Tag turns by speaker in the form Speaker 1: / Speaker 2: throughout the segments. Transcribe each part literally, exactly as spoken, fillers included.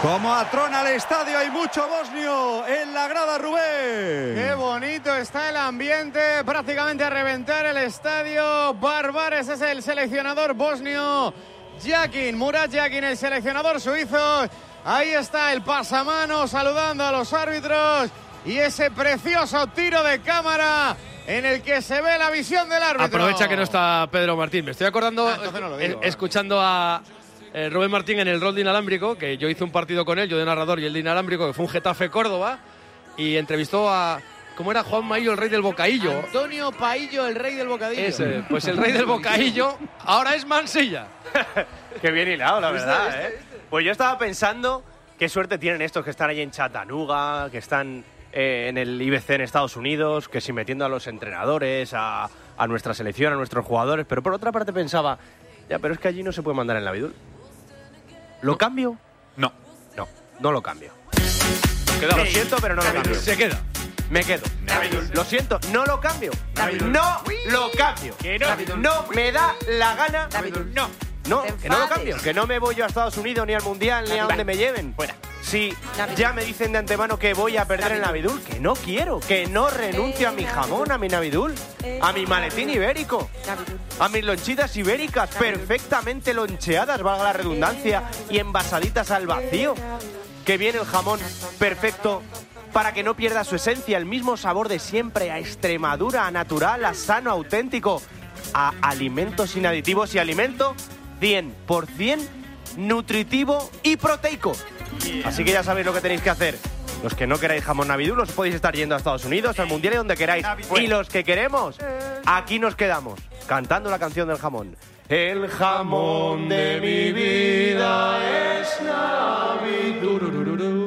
Speaker 1: Como atrona el estadio, hay mucho bosnio en la grada, Rubén.
Speaker 2: Qué bonito está el ambiente, prácticamente a reventar el estadio. Barbares es el seleccionador bosnio. Jakin, Murat Jakin, el seleccionador suizo. Ahí está el pasamano saludando a los árbitros. Y ese precioso tiro de cámara en el que se ve la visión del árbitro.
Speaker 3: Aprovecha que no está Pedro Martín. Me estoy acordando,
Speaker 2: ah, no lo digo,
Speaker 3: eh, escuchando a eh, Rubén Martín en el rol de inalámbrico, que yo hice un partido con él, yo de narrador y él de inalámbrico, que fue un Getafe Córdoba, y entrevistó a... ¿Cómo era Juan Maillo, el rey del bocadillo?
Speaker 2: Antonio Paillo, el rey del bocadillo.
Speaker 3: Ese, pues el rey del bocadillo ahora es Mansilla.
Speaker 4: Qué bien hilado, la verdad,
Speaker 2: ¿Viste,
Speaker 4: ¿eh?
Speaker 2: viste, viste?
Speaker 4: Pues yo estaba pensando qué suerte tienen estos que están ahí en Chattanooga, que están eh, en el I B C en Estados Unidos, que si metiendo a los entrenadores, a, a nuestra selección, a nuestros jugadores. Pero por otra parte pensaba, ya, pero es que allí no se puede mandar en la Vidul. ¿Lo cambio?
Speaker 5: No.
Speaker 4: No, no lo cambio.
Speaker 5: Queda
Speaker 4: Lo siento, pero no lo cambio.
Speaker 3: Se queda.
Speaker 4: Me quedo. Lo siento, no lo cambio. No lo cambio.
Speaker 2: Que no.
Speaker 4: No me da la gana.
Speaker 2: No.
Speaker 4: No,
Speaker 6: Te
Speaker 4: que no lo
Speaker 6: enfades.
Speaker 4: cambio. Que no me voy yo a Estados Unidos ni al Mundial ni a donde me lleven.
Speaker 2: Fuera.
Speaker 4: Si ya me dicen de antemano que voy a perder en Navidul, que no quiero, que no renuncio a mi jamón, a mi Navidul, a mi maletín ibérico, a mis lonchitas ibéricas perfectamente loncheadas, valga la redundancia, y envasaditas al vacío. Que viene el jamón perfecto para que no pierda su esencia, el mismo sabor de siempre, a Extremadura, a natural, a sano, auténtico, a alimentos sin aditivos y alimento cien por ciento nutritivo y proteico. Así que ya sabéis lo que tenéis que hacer. Los que no queráis jamón Navidul, os podéis estar yendo a Estados Unidos, al Mundial y donde queráis. Y los que queremos, aquí nos quedamos, cantando la canción del jamón. El jamón de mi vida es Navidul.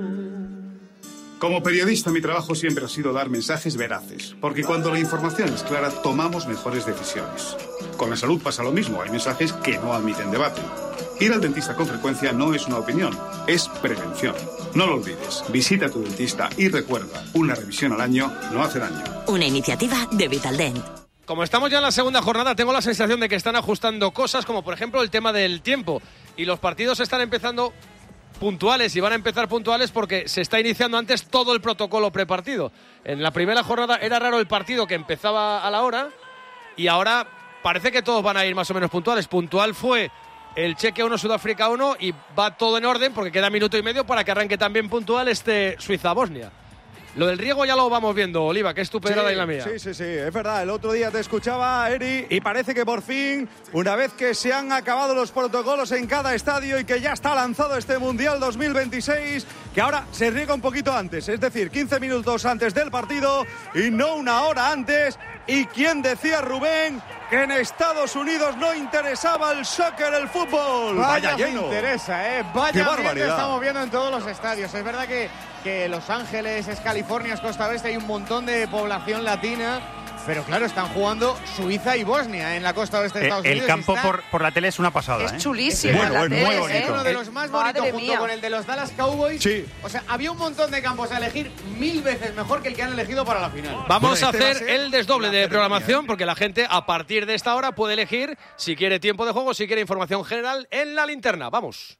Speaker 7: Como periodista, mi trabajo siempre ha sido dar mensajes veraces, porque cuando la información es clara, tomamos mejores decisiones. Con la salud pasa lo mismo, hay mensajes que no admiten debate. Ir al dentista con frecuencia no es una opinión, es prevención. No lo olvides, visita a tu dentista y recuerda, una revisión al año no hace daño.
Speaker 8: Una iniciativa de Vitaldent.
Speaker 3: Como estamos ya en la segunda jornada, tengo la sensación de que están ajustando cosas, como por ejemplo el tema del tiempo. Y los partidos están empezando puntuales y van a empezar puntuales porque se está iniciando antes todo el protocolo prepartido. En la primera jornada era raro el partido que empezaba a la hora y ahora parece que todos van a ir más o menos puntuales. Puntual fue el Chequia uno, Sudáfrica uno y va todo en orden porque queda minuto y medio para que arranque también puntual este Suiza-Bosnia. Lo del riego ya lo vamos viendo, Oliva, que es tu pedrada
Speaker 1: Sí,
Speaker 3: y la mía.
Speaker 1: Sí, sí, sí, es verdad. El otro día te escuchaba, Eri, y parece que por fin, una vez que se han acabado los protocolos en cada estadio y que ya está lanzado este Mundial dos mil veintiséis, que ahora se riega un poquito antes, es decir, quince minutos antes del partido y no una hora antes. ¿Y quién decía, Rubén, que en Estados Unidos no interesaba el soccer, el fútbol?
Speaker 2: Vaya,
Speaker 1: Vaya lleno.
Speaker 2: interesa, ¿eh?
Speaker 1: Qué
Speaker 2: Vaya ambiente
Speaker 1: barbaridad.
Speaker 2: estamos viendo en todos los estadios. Es verdad que, que Los Ángeles es California, es Costa Oeste, hay un montón de población latina. Pero claro, están jugando Suiza y Bosnia en la costa oeste de
Speaker 5: Eh,
Speaker 2: Estados
Speaker 5: el
Speaker 2: Unidos.
Speaker 5: campo
Speaker 2: Está-
Speaker 5: por, por la tele es una pasada.
Speaker 6: Es
Speaker 5: ¿eh?
Speaker 6: chulísimo.
Speaker 1: Bueno,
Speaker 6: la
Speaker 1: es muy
Speaker 6: tele,
Speaker 1: bonito.
Speaker 2: Es uno de los más bonitos
Speaker 6: Madre
Speaker 2: junto
Speaker 6: mía.
Speaker 2: con el de los Dallas Cowboys.
Speaker 1: Sí.
Speaker 2: O sea, había un montón de campos a elegir mil veces mejor que el que han elegido para la final.
Speaker 3: Vamos
Speaker 1: Bueno,
Speaker 3: a
Speaker 1: este va a
Speaker 3: hacer
Speaker 1: ser
Speaker 3: el desdoble
Speaker 1: la
Speaker 3: de
Speaker 1: ceremonia,
Speaker 3: programación
Speaker 1: ¿eh?
Speaker 3: porque la gente a partir de esta hora puede elegir si quiere tiempo de juego, si quiere información general en la linterna. Vamos.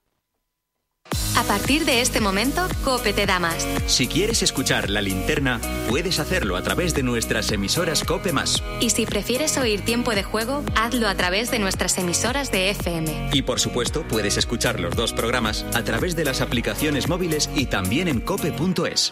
Speaker 9: A partir de este momento, COPE te da más.
Speaker 10: Si quieres escuchar La Linterna, puedes hacerlo a través de nuestras emisoras COPE más.
Speaker 9: Y si prefieres oír tiempo de juego, hazlo a través de nuestras emisoras de F M.
Speaker 10: Y por supuesto, puedes escuchar los dos programas a través de las aplicaciones móviles y también en cope punto es.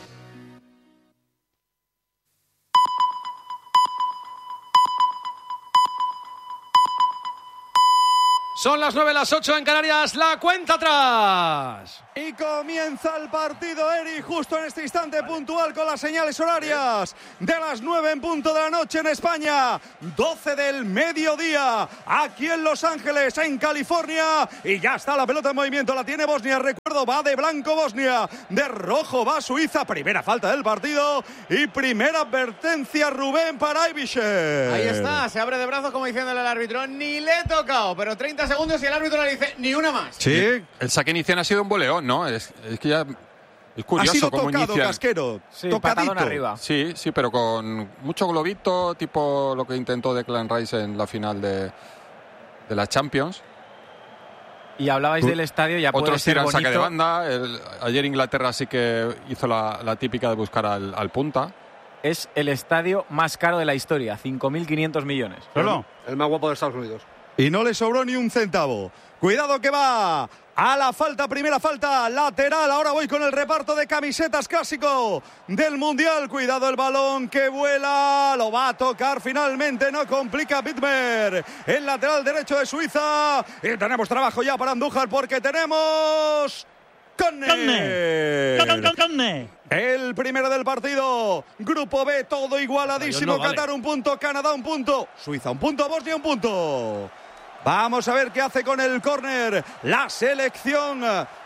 Speaker 3: Son las nueve, las ocho en Canarias, la cuenta atrás.
Speaker 1: Y comienza el partido, Eri, justo en este instante puntual con las señales horarias de las nueve en punto de la noche en España, doce del mediodía, aquí en Los Ángeles, en California, y ya está la pelota en movimiento, la tiene Bosnia, recuerdo, va de blanco Bosnia, de rojo va Suiza, primera falta del partido y primera advertencia, Rubén, para Ibišev.
Speaker 2: Ahí está, se abre de brazos como diciéndole al árbitro, ni le he tocado, pero treinta segundos y el árbitro le dice, ni una más.
Speaker 1: Sí,
Speaker 5: El saque inicial ha sido un boleón, ¿no? Es, es que ya es curioso
Speaker 1: ha sido
Speaker 5: cómo
Speaker 1: tocado,
Speaker 5: inician.
Speaker 1: Casquero,
Speaker 2: Sí,
Speaker 1: tocadito.
Speaker 2: patadón arriba.
Speaker 5: Sí, sí, pero con mucho globito, tipo lo que intentó Declan Rice en la final de, de la Champions.
Speaker 6: Y hablabais
Speaker 5: Tú,
Speaker 6: del estadio, ya puede
Speaker 5: otros
Speaker 6: ser
Speaker 5: tiran
Speaker 6: bonito.
Speaker 5: saque de banda. El, ayer Inglaterra sí que hizo la, la típica de buscar al, al punta.
Speaker 6: Es el estadio más caro de la historia, cinco mil quinientos millones.
Speaker 11: ¿Solo?
Speaker 3: El más guapo de Estados Unidos.
Speaker 1: Y no le sobró ni un centavo. Cuidado que va a la falta, primera falta, lateral. Ahora voy con el reparto de camisetas clásico del Mundial. Cuidado el balón que vuela. Lo va a tocar finalmente. No complica Bittmer. El lateral derecho de Suiza. Y tenemos trabajo ya para Andújar porque tenemos... ¡Corner!
Speaker 11: ¡Corner!
Speaker 1: El primero del partido. Grupo B, todo igualadísimo.
Speaker 3: No, no vale.
Speaker 1: Qatar un punto, Canadá un punto, Suiza un punto, Bosnia un punto. Vamos a ver qué hace con el córner la selección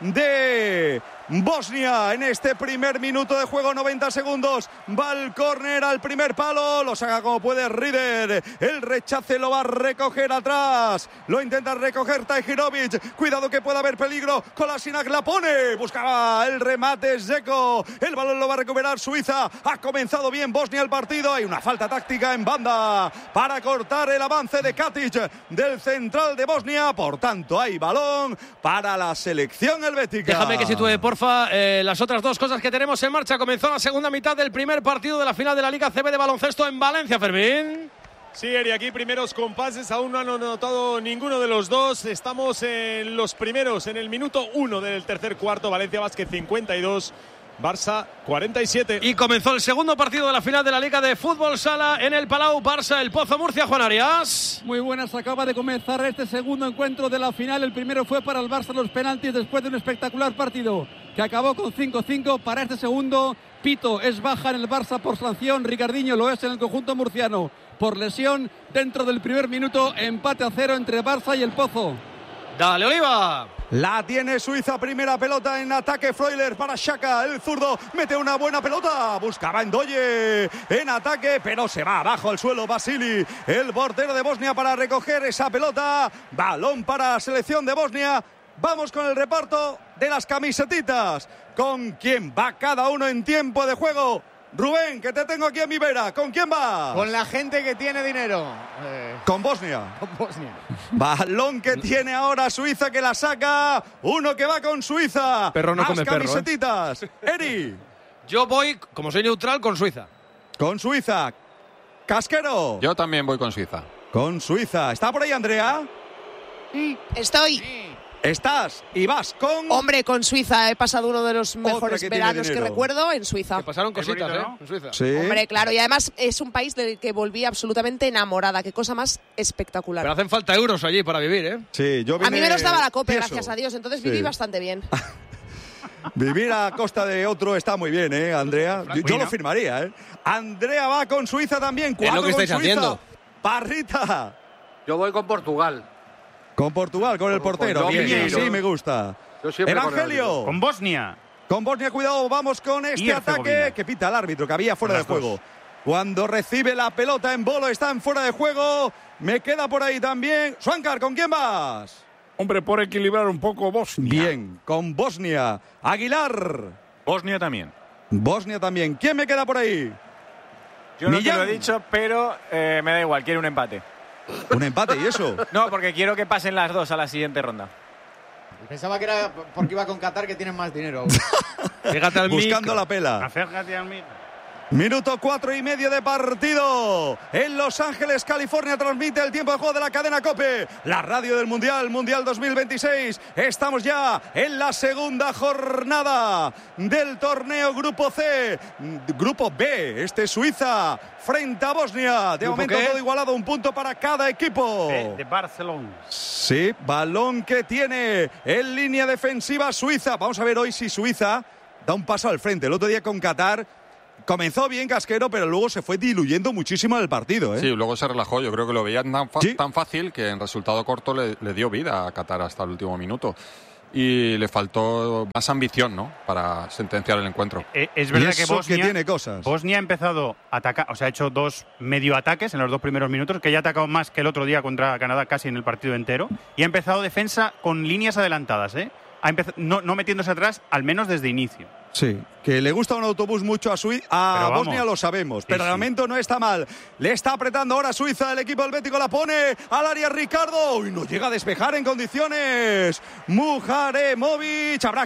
Speaker 1: de Bosnia en este primer minuto de juego, noventa segundos. Va el córner al primer palo, lo saca como puede Rieder. El rechace lo va a recoger atrás. Lo intenta recoger Tahirovic. Cuidado que puede haber peligro. Kolasinac la pone. Buscaba el remate Zeko. El balón lo va a recuperar Suiza. Ha comenzado bien Bosnia el partido. Hay una falta táctica en banda para cortar el avance de Katic del central de Bosnia. Por tanto, hay balón para la selección helvética.
Speaker 3: Déjame que sitúe, porfa, eh, las otras dos cosas que tenemos en marcha. Comenzó la segunda mitad del primer partido de la final de la Liga C B de baloncesto en Valencia, Fermín.
Speaker 12: Sí, Eri, aquí primeros compases, aún no han anotado ninguno de los dos. Estamos en los primeros, en el minuto uno del tercer cuarto. Valencia Basket cincuenta y dos, Barça cuarenta y siete.
Speaker 3: Y comenzó el segundo partido de la final de la Liga de Fútbol Sala en el Palau. Barça, El Pozo, Murcia, Juan Arias.
Speaker 13: Muy buenas, acaba de comenzar este segundo encuentro de la final. El primero fue para el Barça, los penaltis, después de un espectacular partido que acabó con cinco cinco. Para este segundo, Pito es baja en el Barça por sanción, Ricardinho lo es en el conjunto murciano por lesión. Dentro del primer minuto, empate a cero entre Barça y El Pozo.
Speaker 3: Dale, Oliva.
Speaker 1: La tiene Suiza, primera pelota en ataque. Freuler para Xhaka, el zurdo mete una buena pelota, buscaba Ndoye en ataque, pero se va abajo al suelo Basili, el portero de Bosnia, para recoger esa pelota. Balón para la selección de Bosnia. Vamos con el reparto de las camisetitas. ¿Con quién va cada uno en tiempo de juego? Rubén, que te tengo aquí en mi vera. ¿Con quién va?
Speaker 2: Con la gente que tiene dinero. Eh,
Speaker 1: Con Bosnia.
Speaker 2: con Bosnia.
Speaker 1: Balón que tiene ahora Suiza, que la saca. Uno que va con Suiza.
Speaker 3: Perro no
Speaker 1: Más
Speaker 3: come perro, ¿eh?
Speaker 1: camisetitas. Eri.
Speaker 3: Yo voy, como soy neutral, con Suiza.
Speaker 1: Con Suiza. Casquero.
Speaker 5: Yo también voy con Suiza.
Speaker 1: Con Suiza. ¿Está por ahí, Andrea?
Speaker 14: Mm, estoy.
Speaker 1: Estás y vas con...
Speaker 14: Hombre, con Suiza. He pasado uno de los mejores
Speaker 1: que tiene
Speaker 14: veranos que
Speaker 1: dinero.
Speaker 14: recuerdo en Suiza.
Speaker 3: Que pasaron cositas,
Speaker 11: bonito,
Speaker 3: ¿eh?
Speaker 11: ¿no?
Speaker 3: En Suiza.
Speaker 1: Sí.
Speaker 14: Hombre, claro. Y además es un país del que volví absolutamente enamorada. Qué cosa más espectacular.
Speaker 3: Pero hacen falta euros allí para vivir, ¿eh?
Speaker 1: Sí, yo
Speaker 14: A mí
Speaker 1: vine
Speaker 14: me los daba la COPE,
Speaker 1: tieso.
Speaker 14: gracias a Dios. Entonces
Speaker 1: Sí.
Speaker 14: viví bastante bien.
Speaker 1: Vivir a costa de otro está muy bien, ¿eh, Andrea? Yo, yo lo firmaría, ¿eh? Andrea va con Suiza también. Cuatro
Speaker 3: lo que
Speaker 1: con
Speaker 3: estáis
Speaker 1: Suiza.
Speaker 3: haciendo.
Speaker 1: Parrita.
Speaker 15: Yo voy con Portugal.
Speaker 1: Con Portugal, con el portero.
Speaker 15: con
Speaker 1: Bien,
Speaker 15: Piñeiro.
Speaker 1: sí, me gusta.
Speaker 15: Yo siempre con el
Speaker 1: Evangelio.
Speaker 15: árbitro.
Speaker 11: Con Bosnia.
Speaker 1: Con Bosnia, cuidado, vamos con
Speaker 11: Y
Speaker 1: este ataque
Speaker 11: Herzegovina.
Speaker 1: que pita el árbitro, que había fuera de
Speaker 11: Las dos.
Speaker 1: juego. Cuando recibe la pelota en bolo, está en fuera de juego. Me queda por ahí también. Swankar, ¿con quién vas?
Speaker 16: Hombre, por equilibrar un poco Bosnia.
Speaker 1: Bien, con Bosnia. Aguilar.
Speaker 11: Bosnia también.
Speaker 1: Bosnia también. ¿Quién me queda por ahí?
Speaker 6: Yo no te
Speaker 1: Millán.
Speaker 6: lo he dicho, pero eh, me da igual, quiero un empate.
Speaker 1: Un empate y eso.
Speaker 6: No, porque quiero que pasen las dos a la siguiente ronda.
Speaker 2: Pensaba que era porque iba con Qatar, que tienen más dinero.
Speaker 3: Fíjate al
Speaker 1: Buscando
Speaker 3: micro.
Speaker 1: la pela.
Speaker 11: Acércate al mí.
Speaker 1: Minuto cuatro y medio de partido. En Los Ángeles, California, transmite el tiempo de juego de la cadena COPE, la radio del Mundial, Mundial dos mil veintiséis. Estamos ya en la segunda jornada del torneo Grupo C. Grupo B, este Suiza frente a Bosnia. De
Speaker 3: ¿Grupo
Speaker 1: momento
Speaker 3: qué?
Speaker 1: todo igualado, un punto para cada equipo.
Speaker 11: De, de Barcelona.
Speaker 1: Sí, balón que tiene en línea defensiva Suiza. Vamos a ver hoy si Suiza da un paso al frente. El otro día con Qatar comenzó bien Casquero, pero luego se fue diluyendo muchísimo en el partido, ¿eh?
Speaker 5: Sí, luego se relajó. Yo creo que lo veía tan, fa-
Speaker 1: Sí.
Speaker 5: tan fácil que en resultado corto le, le dio vida a Qatar hasta el último minuto. Y le faltó más ambición, ¿no?, para sentenciar el encuentro.
Speaker 11: Eh, es
Speaker 1: Y
Speaker 11: verdad que
Speaker 1: eso
Speaker 11: Bosnia,
Speaker 1: que tiene cosas.
Speaker 11: Bosnia ha empezado a atacar, o sea, ha hecho dos medio ataques en los dos primeros minutos, que ya ha atacado más que el otro día contra Canadá casi en el partido entero, y ha empezado defensa con líneas adelantadas, ¿eh? Ha empezado, no, no metiéndose atrás, al menos desde inicio.
Speaker 1: Sí, que le gusta un autobús mucho a, Sui a
Speaker 11: Pero
Speaker 1: Bosnia,
Speaker 11: vamos.
Speaker 1: lo sabemos,
Speaker 11: Sí,
Speaker 1: pero de
Speaker 11: sí.
Speaker 1: momento no está mal. Le está apretando ahora Suiza, el equipo helvético la pone al área Ricardo y no llega a despejar en condiciones. Mujaremovic, habrá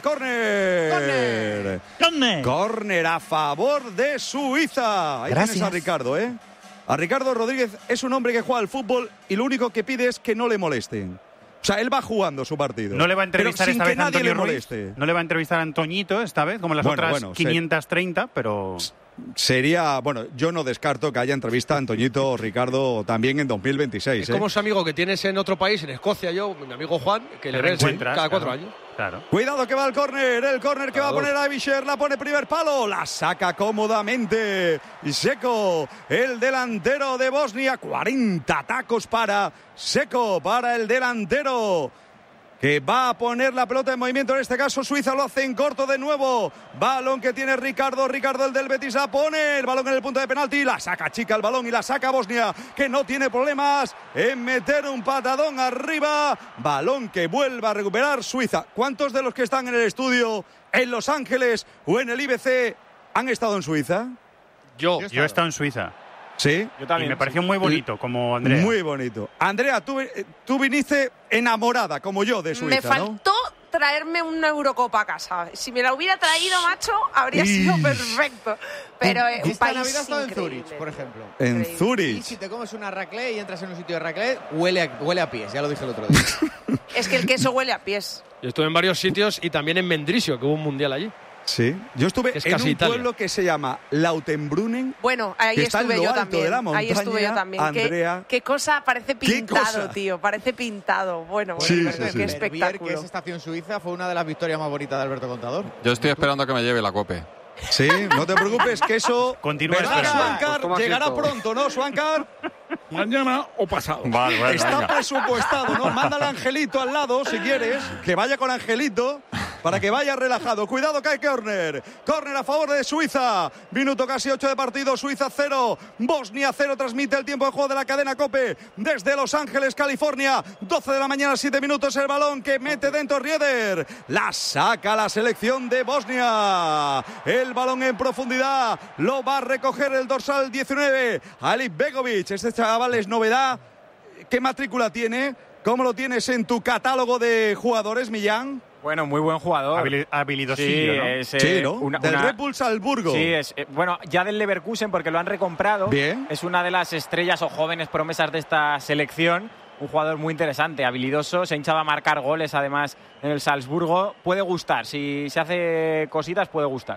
Speaker 1: córner.
Speaker 17: Córner.
Speaker 1: Córner a favor de Suiza. Ahí
Speaker 17: Gracias.
Speaker 1: tienes a Ricardo, ¿eh? A Ricardo Rodríguez es un hombre que juega al fútbol y lo único que pide es que no le molesten. O sea, él va jugando su partido.
Speaker 11: No le va a entrevistar
Speaker 1: pero sin
Speaker 11: esta
Speaker 1: que
Speaker 11: vez a
Speaker 1: nadie
Speaker 11: Antonio
Speaker 1: le
Speaker 11: Ruiz.
Speaker 1: moleste.
Speaker 11: No le va a entrevistar a Antoñito esta vez, como las
Speaker 1: Bueno,
Speaker 11: otras
Speaker 1: bueno, se-
Speaker 11: quinientas treinta, pero...
Speaker 1: Sería, bueno, yo no descarto que haya entrevista a Antoñito o Ricardo también en dos mil veintiséis.
Speaker 3: Es
Speaker 1: ¿eh?
Speaker 3: como ese amigo que tienes en otro país, en Escocia, yo, mi amigo Juan, que le
Speaker 11: Te
Speaker 3: ves
Speaker 11: reencuentras,
Speaker 3: cada cuatro
Speaker 11: claro.
Speaker 3: años.
Speaker 11: Claro.
Speaker 1: Cuidado que va el córner, el córner que va a poner a Vischer, la pone primer palo, la saca cómodamente. Y Seco, el delantero de Bosnia, cuarenta tacos para Seco, para el delantero, que va a poner la pelota en movimiento. En este caso Suiza lo hace en corto de nuevo. Balón que tiene Ricardo, Ricardo el del Betis la pone, el balón en el punto de penalti, la saca chica el balón y la saca Bosnia, que no tiene problemas en meter un patadón arriba. Balón que vuelva a recuperar Suiza. ¿Cuántos de los que están en el estudio, en Los Ángeles o en el I B C han estado en Suiza?
Speaker 3: Yo.
Speaker 11: Yo he estado en Suiza.
Speaker 1: Sí.
Speaker 6: Yo también.
Speaker 11: Y me pareció muy bonito, como Andrea.
Speaker 1: Muy bonito. Andrea, tú, tú viniste enamorada, como yo, de Suiza,
Speaker 14: Me faltó traerme una Eurocopa a casa. Si me la hubiera traído, macho, habría sido
Speaker 1: Ish.
Speaker 14: perfecto. Pero eh, un
Speaker 2: Esta
Speaker 14: país
Speaker 2: Navidad he estado en
Speaker 14: increíble.
Speaker 2: Zurich, por ejemplo.
Speaker 1: ¿no? En
Speaker 2: Y
Speaker 1: Zurich.
Speaker 2: si te comes una raclette y entras en un sitio de raclette, huele a, huele a pies, ya lo dije el otro día.
Speaker 14: Es que el queso huele a pies.
Speaker 3: Yo estuve en varios sitios y también en Mendrisio, que hubo un mundial allí.
Speaker 1: Sí. Yo estuve
Speaker 3: Es
Speaker 1: en
Speaker 3: casi
Speaker 1: un
Speaker 3: Italia.
Speaker 1: pueblo que se llama Lautenbrunnen.
Speaker 14: Bueno, ahí
Speaker 1: Que está en
Speaker 14: estuve
Speaker 1: lo
Speaker 14: yo
Speaker 1: alto
Speaker 14: también.
Speaker 1: de la
Speaker 14: Ahí estuve yo
Speaker 1: montaña,
Speaker 14: también.
Speaker 1: Andrea.
Speaker 14: ¿Qué, qué cosa, parece
Speaker 1: ¿Qué
Speaker 14: pintado,
Speaker 1: cosa?
Speaker 14: tío. Parece pintado. Bueno, bueno,
Speaker 1: Sí,
Speaker 14: qué
Speaker 1: sí, sí.
Speaker 2: Verbier,
Speaker 14: espectáculo.
Speaker 2: que es estación suiza, fue una de las victorias más bonitas de Alberto Contador.
Speaker 5: Yo estoy esperando a que me lleve la cope.
Speaker 1: Sí, no te preocupes, que eso.
Speaker 11: Continúa
Speaker 1: ¿Verdad,
Speaker 11: esperando.
Speaker 1: Swankar?
Speaker 15: Pues toma
Speaker 1: Llegará
Speaker 15: asiento.
Speaker 1: pronto, ¿no, Swankar?
Speaker 16: Mañana o pasado.
Speaker 5: Vale, bueno,
Speaker 1: Está
Speaker 5: venga.
Speaker 1: presupuestado, ¿no? Mándale a Angelito al lado, si quieres, que vaya con Angelito, para que vaya relajado. Cuidado que hay córner. Córner a favor de Suiza. Minuto casi ocho de partido. Suiza cero, Bosnia cero. Transmite el tiempo de juego de la cadena COPE desde Los Ángeles, California. doce de la mañana, siete minutos. El balón que mete dentro Rieder. La saca la selección de Bosnia. El balón en profundidad. Lo va a recoger el dorsal diecinueve. Ali Begovic. Este chaval es novedad. ¿Qué matrícula tiene? ¿Cómo lo tienes en tu catálogo de jugadores, Millán?
Speaker 6: Bueno, muy buen jugador.
Speaker 11: Habili- habilidosillo,
Speaker 6: sí,
Speaker 11: ¿no?
Speaker 6: es, eh,
Speaker 1: Sí, ¿no?
Speaker 6: una-
Speaker 1: Del
Speaker 6: una-
Speaker 1: Red Bull Salzburgo.
Speaker 6: Sí, es, eh, bueno, ya del Leverkusen porque lo han recomprado.
Speaker 1: Bien.
Speaker 6: Es una de las estrellas o jóvenes promesas de esta selección. Un jugador muy interesante, habilidoso, se ha hinchado a marcar goles además en el Salzburgo. Puede gustar, si se hace cositas puede gustar.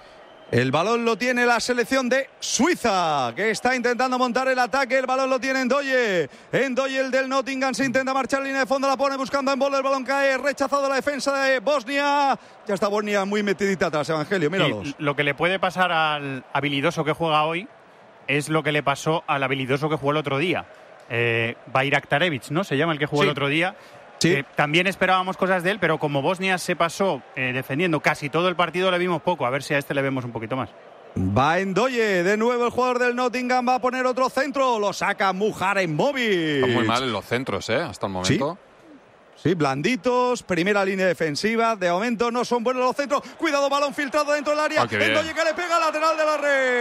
Speaker 1: El balón lo tiene la selección de Suiza, que está intentando montar el ataque. El balón lo tiene Ndoye. Ndoye, el del Nottingham, se intenta marchar, línea de fondo, la pone buscando en bola. El balón cae, rechazado la defensa de Bosnia. Ya está Bosnia muy metidita atrás, Evangelio, míralos.
Speaker 11: Y lo que le puede pasar al habilidoso que juega hoy es lo que le pasó al habilidoso que jugó el otro día. Eh, Bayraktarevic, ¿no? Se llama el que jugó
Speaker 1: Sí.
Speaker 11: el otro día.
Speaker 1: Sí.
Speaker 11: Eh, también esperábamos cosas de él, pero como Bosnia se pasó eh, defendiendo casi todo el partido, le vimos poco. A ver si a este le vemos un poquito más.
Speaker 1: Va Ndoye, de nuevo el jugador del Nottingham va a poner otro centro. Lo saca Mujaremovic.
Speaker 5: Están muy mal en los centros, ¿eh? Hasta el momento.
Speaker 1: Sí, blanditos, primera línea defensiva. De momento no son buenos los centros. Cuidado, balón filtrado dentro del área.
Speaker 5: Ah, qué bien.
Speaker 1: Ndoye que le pega lateral de la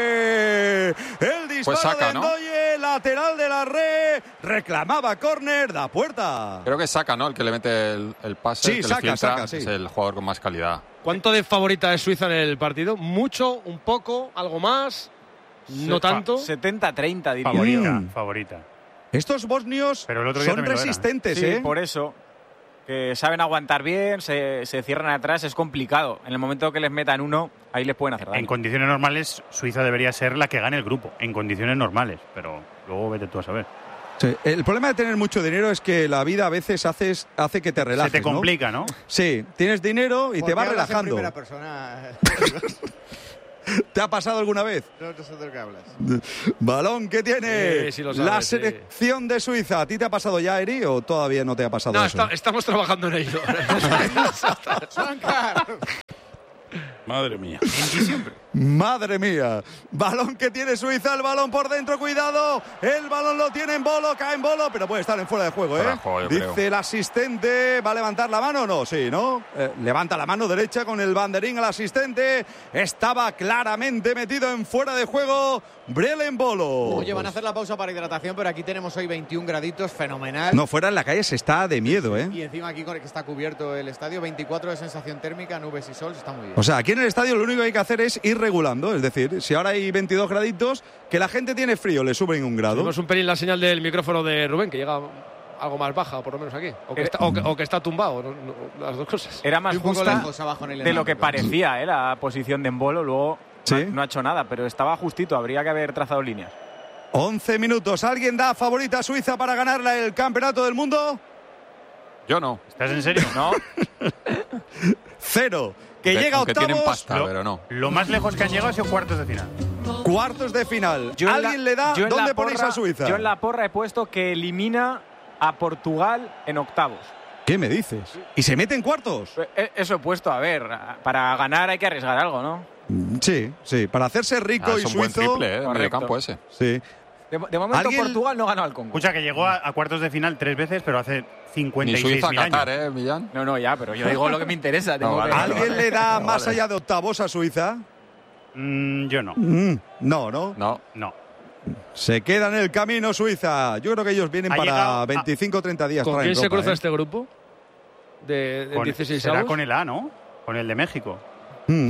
Speaker 1: red. El disparo
Speaker 5: Pues saca,
Speaker 1: de
Speaker 5: ¿no?
Speaker 1: Ndoye, lateral de la red. Reclamaba córner, da puerta.
Speaker 5: Creo que saca, ¿no? El que le mete el, el pase,
Speaker 1: Sí,
Speaker 5: el que
Speaker 1: saca,
Speaker 5: le filtra,
Speaker 1: saca, sí.
Speaker 5: es el jugador con más calidad.
Speaker 3: ¿Cuánto de favorita es Suiza en el partido? ¿Mucho? ¿Un poco? ¿Algo más? ¿No tanto?
Speaker 6: setenta treinta diría.
Speaker 11: Favorita,
Speaker 1: Mm.
Speaker 11: favorita.
Speaker 1: Estos bosnios
Speaker 11: Pero el otro día
Speaker 1: son
Speaker 11: también lo era.
Speaker 1: resistentes,
Speaker 6: Sí,
Speaker 1: ¿eh?
Speaker 6: por eso. Que saben aguantar bien, se, se cierran atrás, es complicado. En el momento que les metan uno, ahí les pueden hacer daño.
Speaker 11: En condiciones normales, Suiza debería ser la que gane el grupo. En condiciones normales, pero luego vete tú a saber.
Speaker 1: Sí, el problema de tener mucho dinero es que la vida a veces haces, hace que te relajes,
Speaker 11: Se te complica, ¿no?
Speaker 1: Sí, tienes dinero y
Speaker 2: ¿Por
Speaker 1: te
Speaker 2: qué
Speaker 1: vas
Speaker 2: hablas en
Speaker 1: relajando.
Speaker 2: primera persona?
Speaker 1: ¿Te ha pasado alguna vez?
Speaker 2: No, no sé de qué hablas.
Speaker 1: Balón que tiene
Speaker 3: Sí, sí lo sabes,
Speaker 1: la
Speaker 3: sí.
Speaker 1: selección de Suiza. ¿A ti te ha pasado ya, Eri, o todavía no te ha pasado
Speaker 3: No,
Speaker 1: eso?
Speaker 3: está- estamos trabajando en ello.
Speaker 16: Madre mía.
Speaker 11: En diciembre.
Speaker 1: Madre mía. Balón que tiene Suiza, el balón por dentro, cuidado. El balón lo tiene en Bolo, cae en Bolo, pero puede estar en fuera de juego, ¿eh?
Speaker 5: Fuera de juego, yo
Speaker 1: Dice
Speaker 5: creo.
Speaker 1: el asistente, ¿va a levantar la mano o no? Sí, ¿no? Eh, levanta la mano derecha con el banderín al asistente. Estaba claramente metido en fuera de juego Brelen Bolo.
Speaker 2: Oye, van a hacer la pausa para hidratación, pero aquí tenemos hoy veintiún graditos, fenomenal.
Speaker 1: No, fuera en la calle se está de miedo, ¿eh?
Speaker 2: Y encima aquí con el que está cubierto el estadio, veinticuatro de sensación térmica, nubes y sol, está muy bien.
Speaker 1: O sea, aquí en el estadio lo único que hay que hacer es ir regulando. Es decir, si ahora hay veintidós graditos, que la gente tiene frío, le suben un grado.
Speaker 3: Tenemos un pelín la señal del micrófono de Rubén, que llega algo más baja, por lo menos aquí. O que, está, o que, o que está tumbado, no, no, las dos cosas.
Speaker 6: Era más
Speaker 2: un poco
Speaker 6: justa
Speaker 2: lejos abajo en el
Speaker 6: de lo que
Speaker 2: enamoco.
Speaker 6: parecía, ¿eh? La posición de Embolo. Luego
Speaker 1: ¿Sí?
Speaker 6: no, no ha hecho nada, pero estaba justito. Habría que haber trazado líneas.
Speaker 1: once minutos. ¿Alguien da favorita a Suiza para ganarla el campeonato del mundo?
Speaker 5: Yo no.
Speaker 11: ¿Estás en serio?
Speaker 6: No.
Speaker 1: Cero. Que
Speaker 5: De-
Speaker 1: llega a
Speaker 5: aunque
Speaker 1: octavos.
Speaker 5: tienen pasta,
Speaker 11: Lo,
Speaker 5: pero no.
Speaker 11: lo más lejos que han llegado ha sido cuartos de final.
Speaker 1: Cuartos de final.
Speaker 6: Yo en la-
Speaker 1: ¿Alguien le da?
Speaker 6: yo en
Speaker 1: ¿Dónde
Speaker 6: la
Speaker 1: ponéis
Speaker 6: porra-
Speaker 1: a Suiza?
Speaker 6: Yo en la porra he puesto que elimina a Portugal en octavos.
Speaker 1: ¿Qué me dices? ¿Y se mete en cuartos?
Speaker 6: Eh, Eso he puesto, a ver, para ganar hay que arriesgar algo, ¿no?
Speaker 1: Sí, sí. Para hacerse rico
Speaker 5: Ah,
Speaker 1: y
Speaker 5: es un buen
Speaker 1: suizo.
Speaker 5: triple, ¿eh? El
Speaker 6: Correcto.
Speaker 5: mediocampo ese.
Speaker 1: Sí.
Speaker 6: De, de momento
Speaker 1: ¿Alguien-
Speaker 6: Portugal no ha ganado al Congo.
Speaker 11: Escucha, que llegó a, a cuartos de final tres veces, pero hace cincuenta
Speaker 5: Ni
Speaker 11: y seis
Speaker 5: Suiza
Speaker 11: mil
Speaker 5: a Qatar,
Speaker 11: años.
Speaker 5: ¿eh, Millán?
Speaker 6: No, no, ya, pero yo digo lo que me interesa. tengo
Speaker 5: No, vale,
Speaker 6: que-
Speaker 5: vale,
Speaker 1: ¿Alguien le da
Speaker 5: Vale.
Speaker 1: más allá de octavos a Suiza?
Speaker 11: Mm, yo no.
Speaker 1: Mm, no, no.
Speaker 5: No.
Speaker 11: No.
Speaker 1: Se queda en el camino Suiza. Yo creo que ellos vienen
Speaker 11: Ha
Speaker 1: para
Speaker 11: llegado a-
Speaker 1: veinticinco o treinta días.
Speaker 3: ¿Con
Speaker 1: traen
Speaker 3: quién se
Speaker 1: ropa,
Speaker 3: cruza
Speaker 1: ¿eh?
Speaker 3: este grupo? De, de
Speaker 11: Con,
Speaker 3: dieciséis
Speaker 11: será
Speaker 3: avos.
Speaker 11: con el A, ¿no? Con el de México.
Speaker 1: Mm.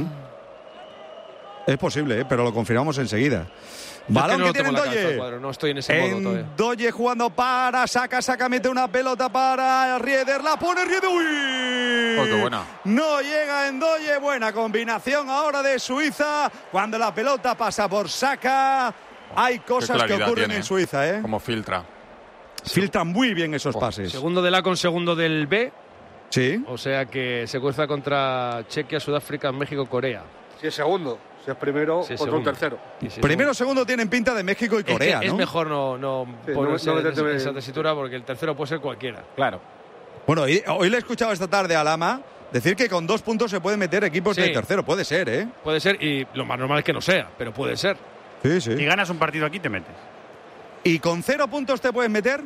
Speaker 1: Es posible, ¿eh? Pero lo confirmamos enseguida.
Speaker 3: Yo es
Speaker 1: Balón
Speaker 3: no
Speaker 1: que
Speaker 3: lo
Speaker 1: tiene
Speaker 3: tengo en la cabeza, el
Speaker 1: Ndoye.
Speaker 3: cuadro, no estoy en ese modo todavía.
Speaker 1: Ndoye jugando para, saca, saca, mete una pelota para Rieder, la pone Rieder, uy.
Speaker 5: Oh, qué buena.
Speaker 1: No llega Ndoye, buena combinación ahora de Suiza, cuando la pelota pasa por Saka. Hay cosas que
Speaker 5: claridad
Speaker 1: ocurren
Speaker 5: tiene,
Speaker 1: en Suiza, ¿eh?
Speaker 5: Como filtra.
Speaker 1: Filtran muy bien esos pases.
Speaker 3: Segundo del A con segundo del B.
Speaker 1: Sí.
Speaker 3: O sea que se cruza contra Chequia, Sudáfrica, México, Corea.
Speaker 15: Si es segundo, si es primero,
Speaker 3: Sí,
Speaker 15: otro
Speaker 3: segundo.
Speaker 15: tercero.
Speaker 3: Y si
Speaker 1: Primero,
Speaker 3: no-
Speaker 1: segundo tienen pinta de México y
Speaker 3: es que
Speaker 1: Corea,
Speaker 3: es
Speaker 1: ¿no?
Speaker 3: mejor no, no
Speaker 15: Sí,
Speaker 3: ponerse
Speaker 15: no- no
Speaker 3: en
Speaker 15: meterte
Speaker 3: esa
Speaker 15: en-
Speaker 3: tesitura porque el tercero puede ser cualquiera.
Speaker 6: Claro.
Speaker 1: Bueno, hoy, hoy le he escuchado esta tarde a Lama decir que con dos puntos se pueden meter equipos
Speaker 3: Sí.
Speaker 1: de tercero. Puede ser, ¿eh?
Speaker 3: Puede ser, y lo más normal es que no sea, pero puede ser.
Speaker 1: Sí,
Speaker 11: Si
Speaker 1: sí.
Speaker 11: ganas un partido aquí, te metes.
Speaker 1: ¿Y con cero puntos te puedes meter?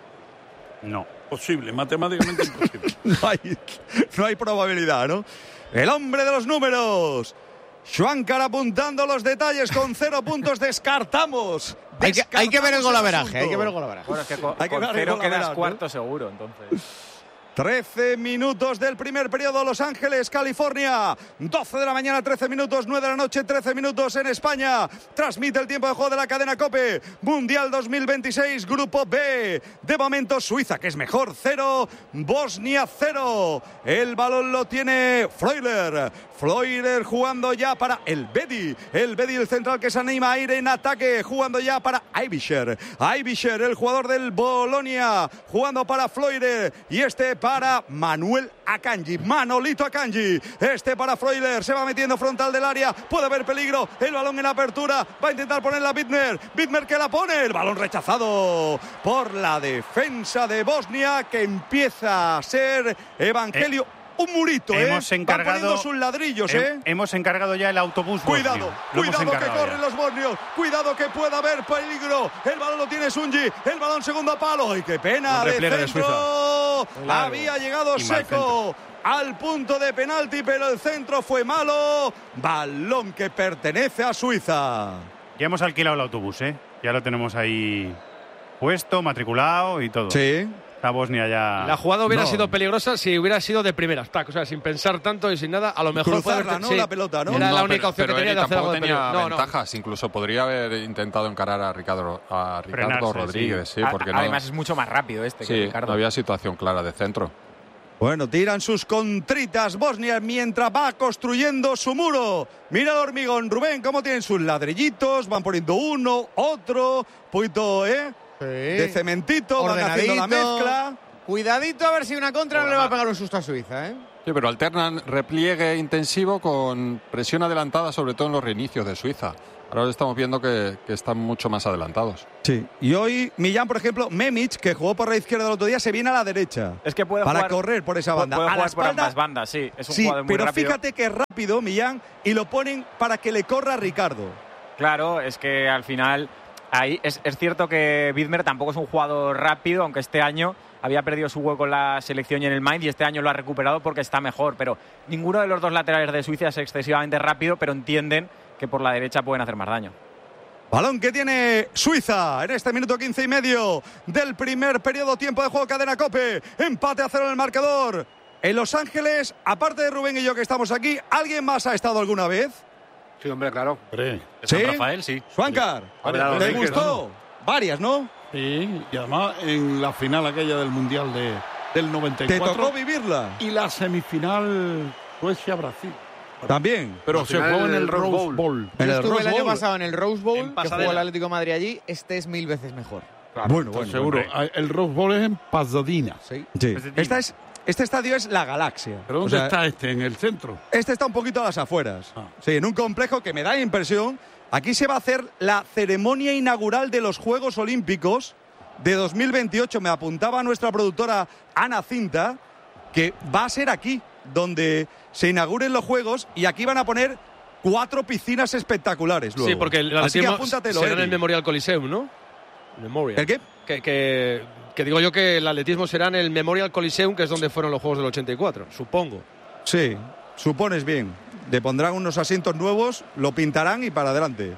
Speaker 11: No.
Speaker 16: Posible, matemáticamente imposible.
Speaker 1: No hay, no hay probabilidad, ¿no? El hombre de los números. Schwankar apuntando los detalles con cero puntos. Descartamos.
Speaker 2: Hay que, hay que ver el
Speaker 1: Descartamos
Speaker 2: golaveraje,
Speaker 1: asunto.
Speaker 2: hay que ver el golaveraje.
Speaker 6: Bueno, es que con,
Speaker 1: Hay que
Speaker 6: con
Speaker 1: ver el
Speaker 6: cero
Speaker 1: golaveraje,
Speaker 6: quedas
Speaker 1: ¿no?
Speaker 6: cuarto seguro, entonces.
Speaker 1: trece minutos del primer periodo, Los Ángeles, California. doce de la mañana, trece minutos, nueve de la noche, trece minutos en España. Transmite el tiempo de juego de la cadena COPE. Mundial dos mil veintiséis, Grupo B. De momento, Suiza, que es mejor, cero. Bosnia, cero. El balón lo tiene Freuler. Freuler jugando ya para el Bedi. El Bedi, el central que se anima a ir en ataque. Jugando ya para Aibischer. Aibischer, el jugador del Bolonia. Jugando para Freuler. Y este para Manuel Akanji. Manolito Akanji. Este para Freuler. Se va metiendo frontal del área. Puede haber peligro. El balón en apertura. Va a intentar ponerla Bittmer. Bittmer que la pone. El balón rechazado por la defensa de Bosnia, que empieza a ser Evangelio.
Speaker 11: Eh.
Speaker 1: Un murito, ¿eh?
Speaker 11: Hemos encargado,
Speaker 1: Van poniendo sus ladrillos, ¿eh?
Speaker 11: He- hemos encargado ya el autobús.
Speaker 1: Cuidado,
Speaker 11: bosnio. Lo hemos
Speaker 1: cuidado que
Speaker 11: encargado
Speaker 1: corren
Speaker 11: ya.
Speaker 1: los bosnios. Cuidado que pueda haber peligro. El balón lo tiene Sunji. El balón segundo palo. ¡Ay, qué pena!
Speaker 3: Un
Speaker 1: De
Speaker 3: repliegue de
Speaker 1: centro.
Speaker 3: Muy largo.
Speaker 1: Había llegado
Speaker 11: Y mal
Speaker 1: seco al punto de penalti, pero el centro fue malo. Balón que pertenece a Suiza.
Speaker 11: Ya hemos alquilado el autobús, ¿eh? Ya lo tenemos ahí puesto, matriculado y todo.
Speaker 1: Sí.
Speaker 11: La Bosnia ya...
Speaker 3: La jugada hubiera
Speaker 1: No.
Speaker 3: sido peligrosa si hubiera sido de primeras, tac, o sea, sin pensar tanto y sin nada, a lo mejor puede
Speaker 1: Cruzarla,
Speaker 3: haber-
Speaker 1: ¿no?
Speaker 3: sí.
Speaker 1: La pelota, ¿no?
Speaker 3: Era
Speaker 5: No,
Speaker 3: la
Speaker 5: pero-
Speaker 3: única opción
Speaker 5: pero
Speaker 3: que tenía
Speaker 5: Eri
Speaker 3: de hacer algo
Speaker 5: tampoco
Speaker 3: de
Speaker 5: tenía
Speaker 3: peligro. No, no.
Speaker 5: ventajas. Incluso podría haber intentado encarar a Ricardo, a Ricardo
Speaker 11: Frenarse,
Speaker 5: Rodríguez.
Speaker 11: sí.
Speaker 5: Sí,
Speaker 6: A-
Speaker 5: porque no,
Speaker 6: Además es mucho más rápido este que
Speaker 5: sí,
Speaker 6: Ricardo.
Speaker 5: no había situación clara de centro.
Speaker 1: Bueno, tiran sus contritas Bosnia mientras va construyendo su muro. Mira el hormigón, Rubén, cómo tienen sus ladrillitos. Van poniendo uno, otro, poquito, ¿eh?
Speaker 2: Sí.
Speaker 1: De cementito, van haciendo la
Speaker 2: Ordenadito.
Speaker 1: mezcla.
Speaker 2: Cuidadito a ver si una contra no le va a pegar un susto a Suiza, ¿eh?
Speaker 5: Sí, pero alternan repliegue intensivo con presión adelantada, sobre todo en los reinicios de Suiza. Ahora estamos viendo que, que están mucho más adelantados.
Speaker 1: Sí, y hoy Millán, por ejemplo, Memic, que jugó por la izquierda el otro día, se viene a la derecha.
Speaker 6: Es que puede
Speaker 1: para
Speaker 6: jugar,
Speaker 1: correr por esa banda.
Speaker 6: Puede
Speaker 1: a
Speaker 6: jugar
Speaker 1: la espalda,
Speaker 6: por ambas bandas, sí. Es un
Speaker 1: sí,
Speaker 6: jugador muy
Speaker 1: pero
Speaker 6: rápido.
Speaker 1: fíjate que es rápido, Millán, y lo ponen para que le corra a Ricardo.
Speaker 6: Claro, es que al final ahí es, es cierto que Widmer tampoco es un jugador rápido, aunque este año había perdido su hueco en la selección y en el Mainz, y este año lo ha recuperado porque está mejor. Pero ninguno de los dos laterales de Suiza es excesivamente rápido, pero entienden que por la derecha pueden hacer más daño.
Speaker 1: Balón que tiene Suiza en este minuto quince y medio del primer periodo, tiempo de juego, cadena COPE, empate a cero en el marcador. En Los Ángeles, aparte de Rubén y yo que estamos aquí, ¿alguien más ha estado alguna vez?
Speaker 15: Sí, hombre, claro.
Speaker 16: Hombre,
Speaker 1: ¿Sí?
Speaker 16: San Rafael, sí.
Speaker 1: Juancar,
Speaker 15: A ver, a
Speaker 1: ¿te
Speaker 15: los
Speaker 1: gustó? Varias, ¿no?
Speaker 16: Sí, y además en la final aquella del Mundial de, del noventa y
Speaker 1: ¿Te
Speaker 16: cuatro.
Speaker 1: tocó vivirla?
Speaker 16: Y la semifinal Suecia-Brasil.
Speaker 1: También.
Speaker 16: Pero
Speaker 15: La
Speaker 16: se
Speaker 15: final
Speaker 16: jugó en el
Speaker 15: del
Speaker 16: Rose
Speaker 15: Rose
Speaker 16: Bowl.
Speaker 15: Bowl.
Speaker 1: En
Speaker 2: Yo
Speaker 1: el
Speaker 2: estuve
Speaker 1: Rose
Speaker 2: el año
Speaker 1: Bowl.
Speaker 2: pasado en el Rose Bowl, que
Speaker 3: Pasadena.
Speaker 2: jugó el Atlético de Madrid allí. Este es mil veces mejor.
Speaker 16: Claro,
Speaker 1: Bueno,
Speaker 16: estoy
Speaker 1: bueno,
Speaker 16: seguro.
Speaker 1: bueno.
Speaker 16: El Rose Bowl es en Pasadena.
Speaker 2: Sí.
Speaker 1: Sí. Esta es, este estadio es la Galaxia.
Speaker 16: ¿Pero
Speaker 1: O
Speaker 16: dónde
Speaker 1: sea,
Speaker 16: está este? ¿En el centro?
Speaker 1: Este está un poquito a las afueras.
Speaker 16: Ah.
Speaker 1: Sí, en un complejo que me da la impresión. Aquí se va a hacer la ceremonia inaugural de los Juegos Olímpicos de dos mil veintiocho. Me apuntaba nuestra productora Ana Cinta que va a ser aquí donde se inauguren los Juegos, y aquí van a poner cuatro piscinas espectaculares luego.
Speaker 3: Sí, porque el
Speaker 1: Así que
Speaker 3: atletismo
Speaker 1: apúntatelo,
Speaker 3: será en
Speaker 1: Eri.
Speaker 3: el Memorial Coliseum, ¿no? Memorial.
Speaker 1: ¿El qué?
Speaker 3: Que, que, que digo yo que el atletismo será en el Memorial Coliseum, que es donde fueron los Juegos del ochenta y cuatro, supongo.
Speaker 1: Sí, supones bien. Le pondrán unos asientos nuevos, lo pintarán y para adelante.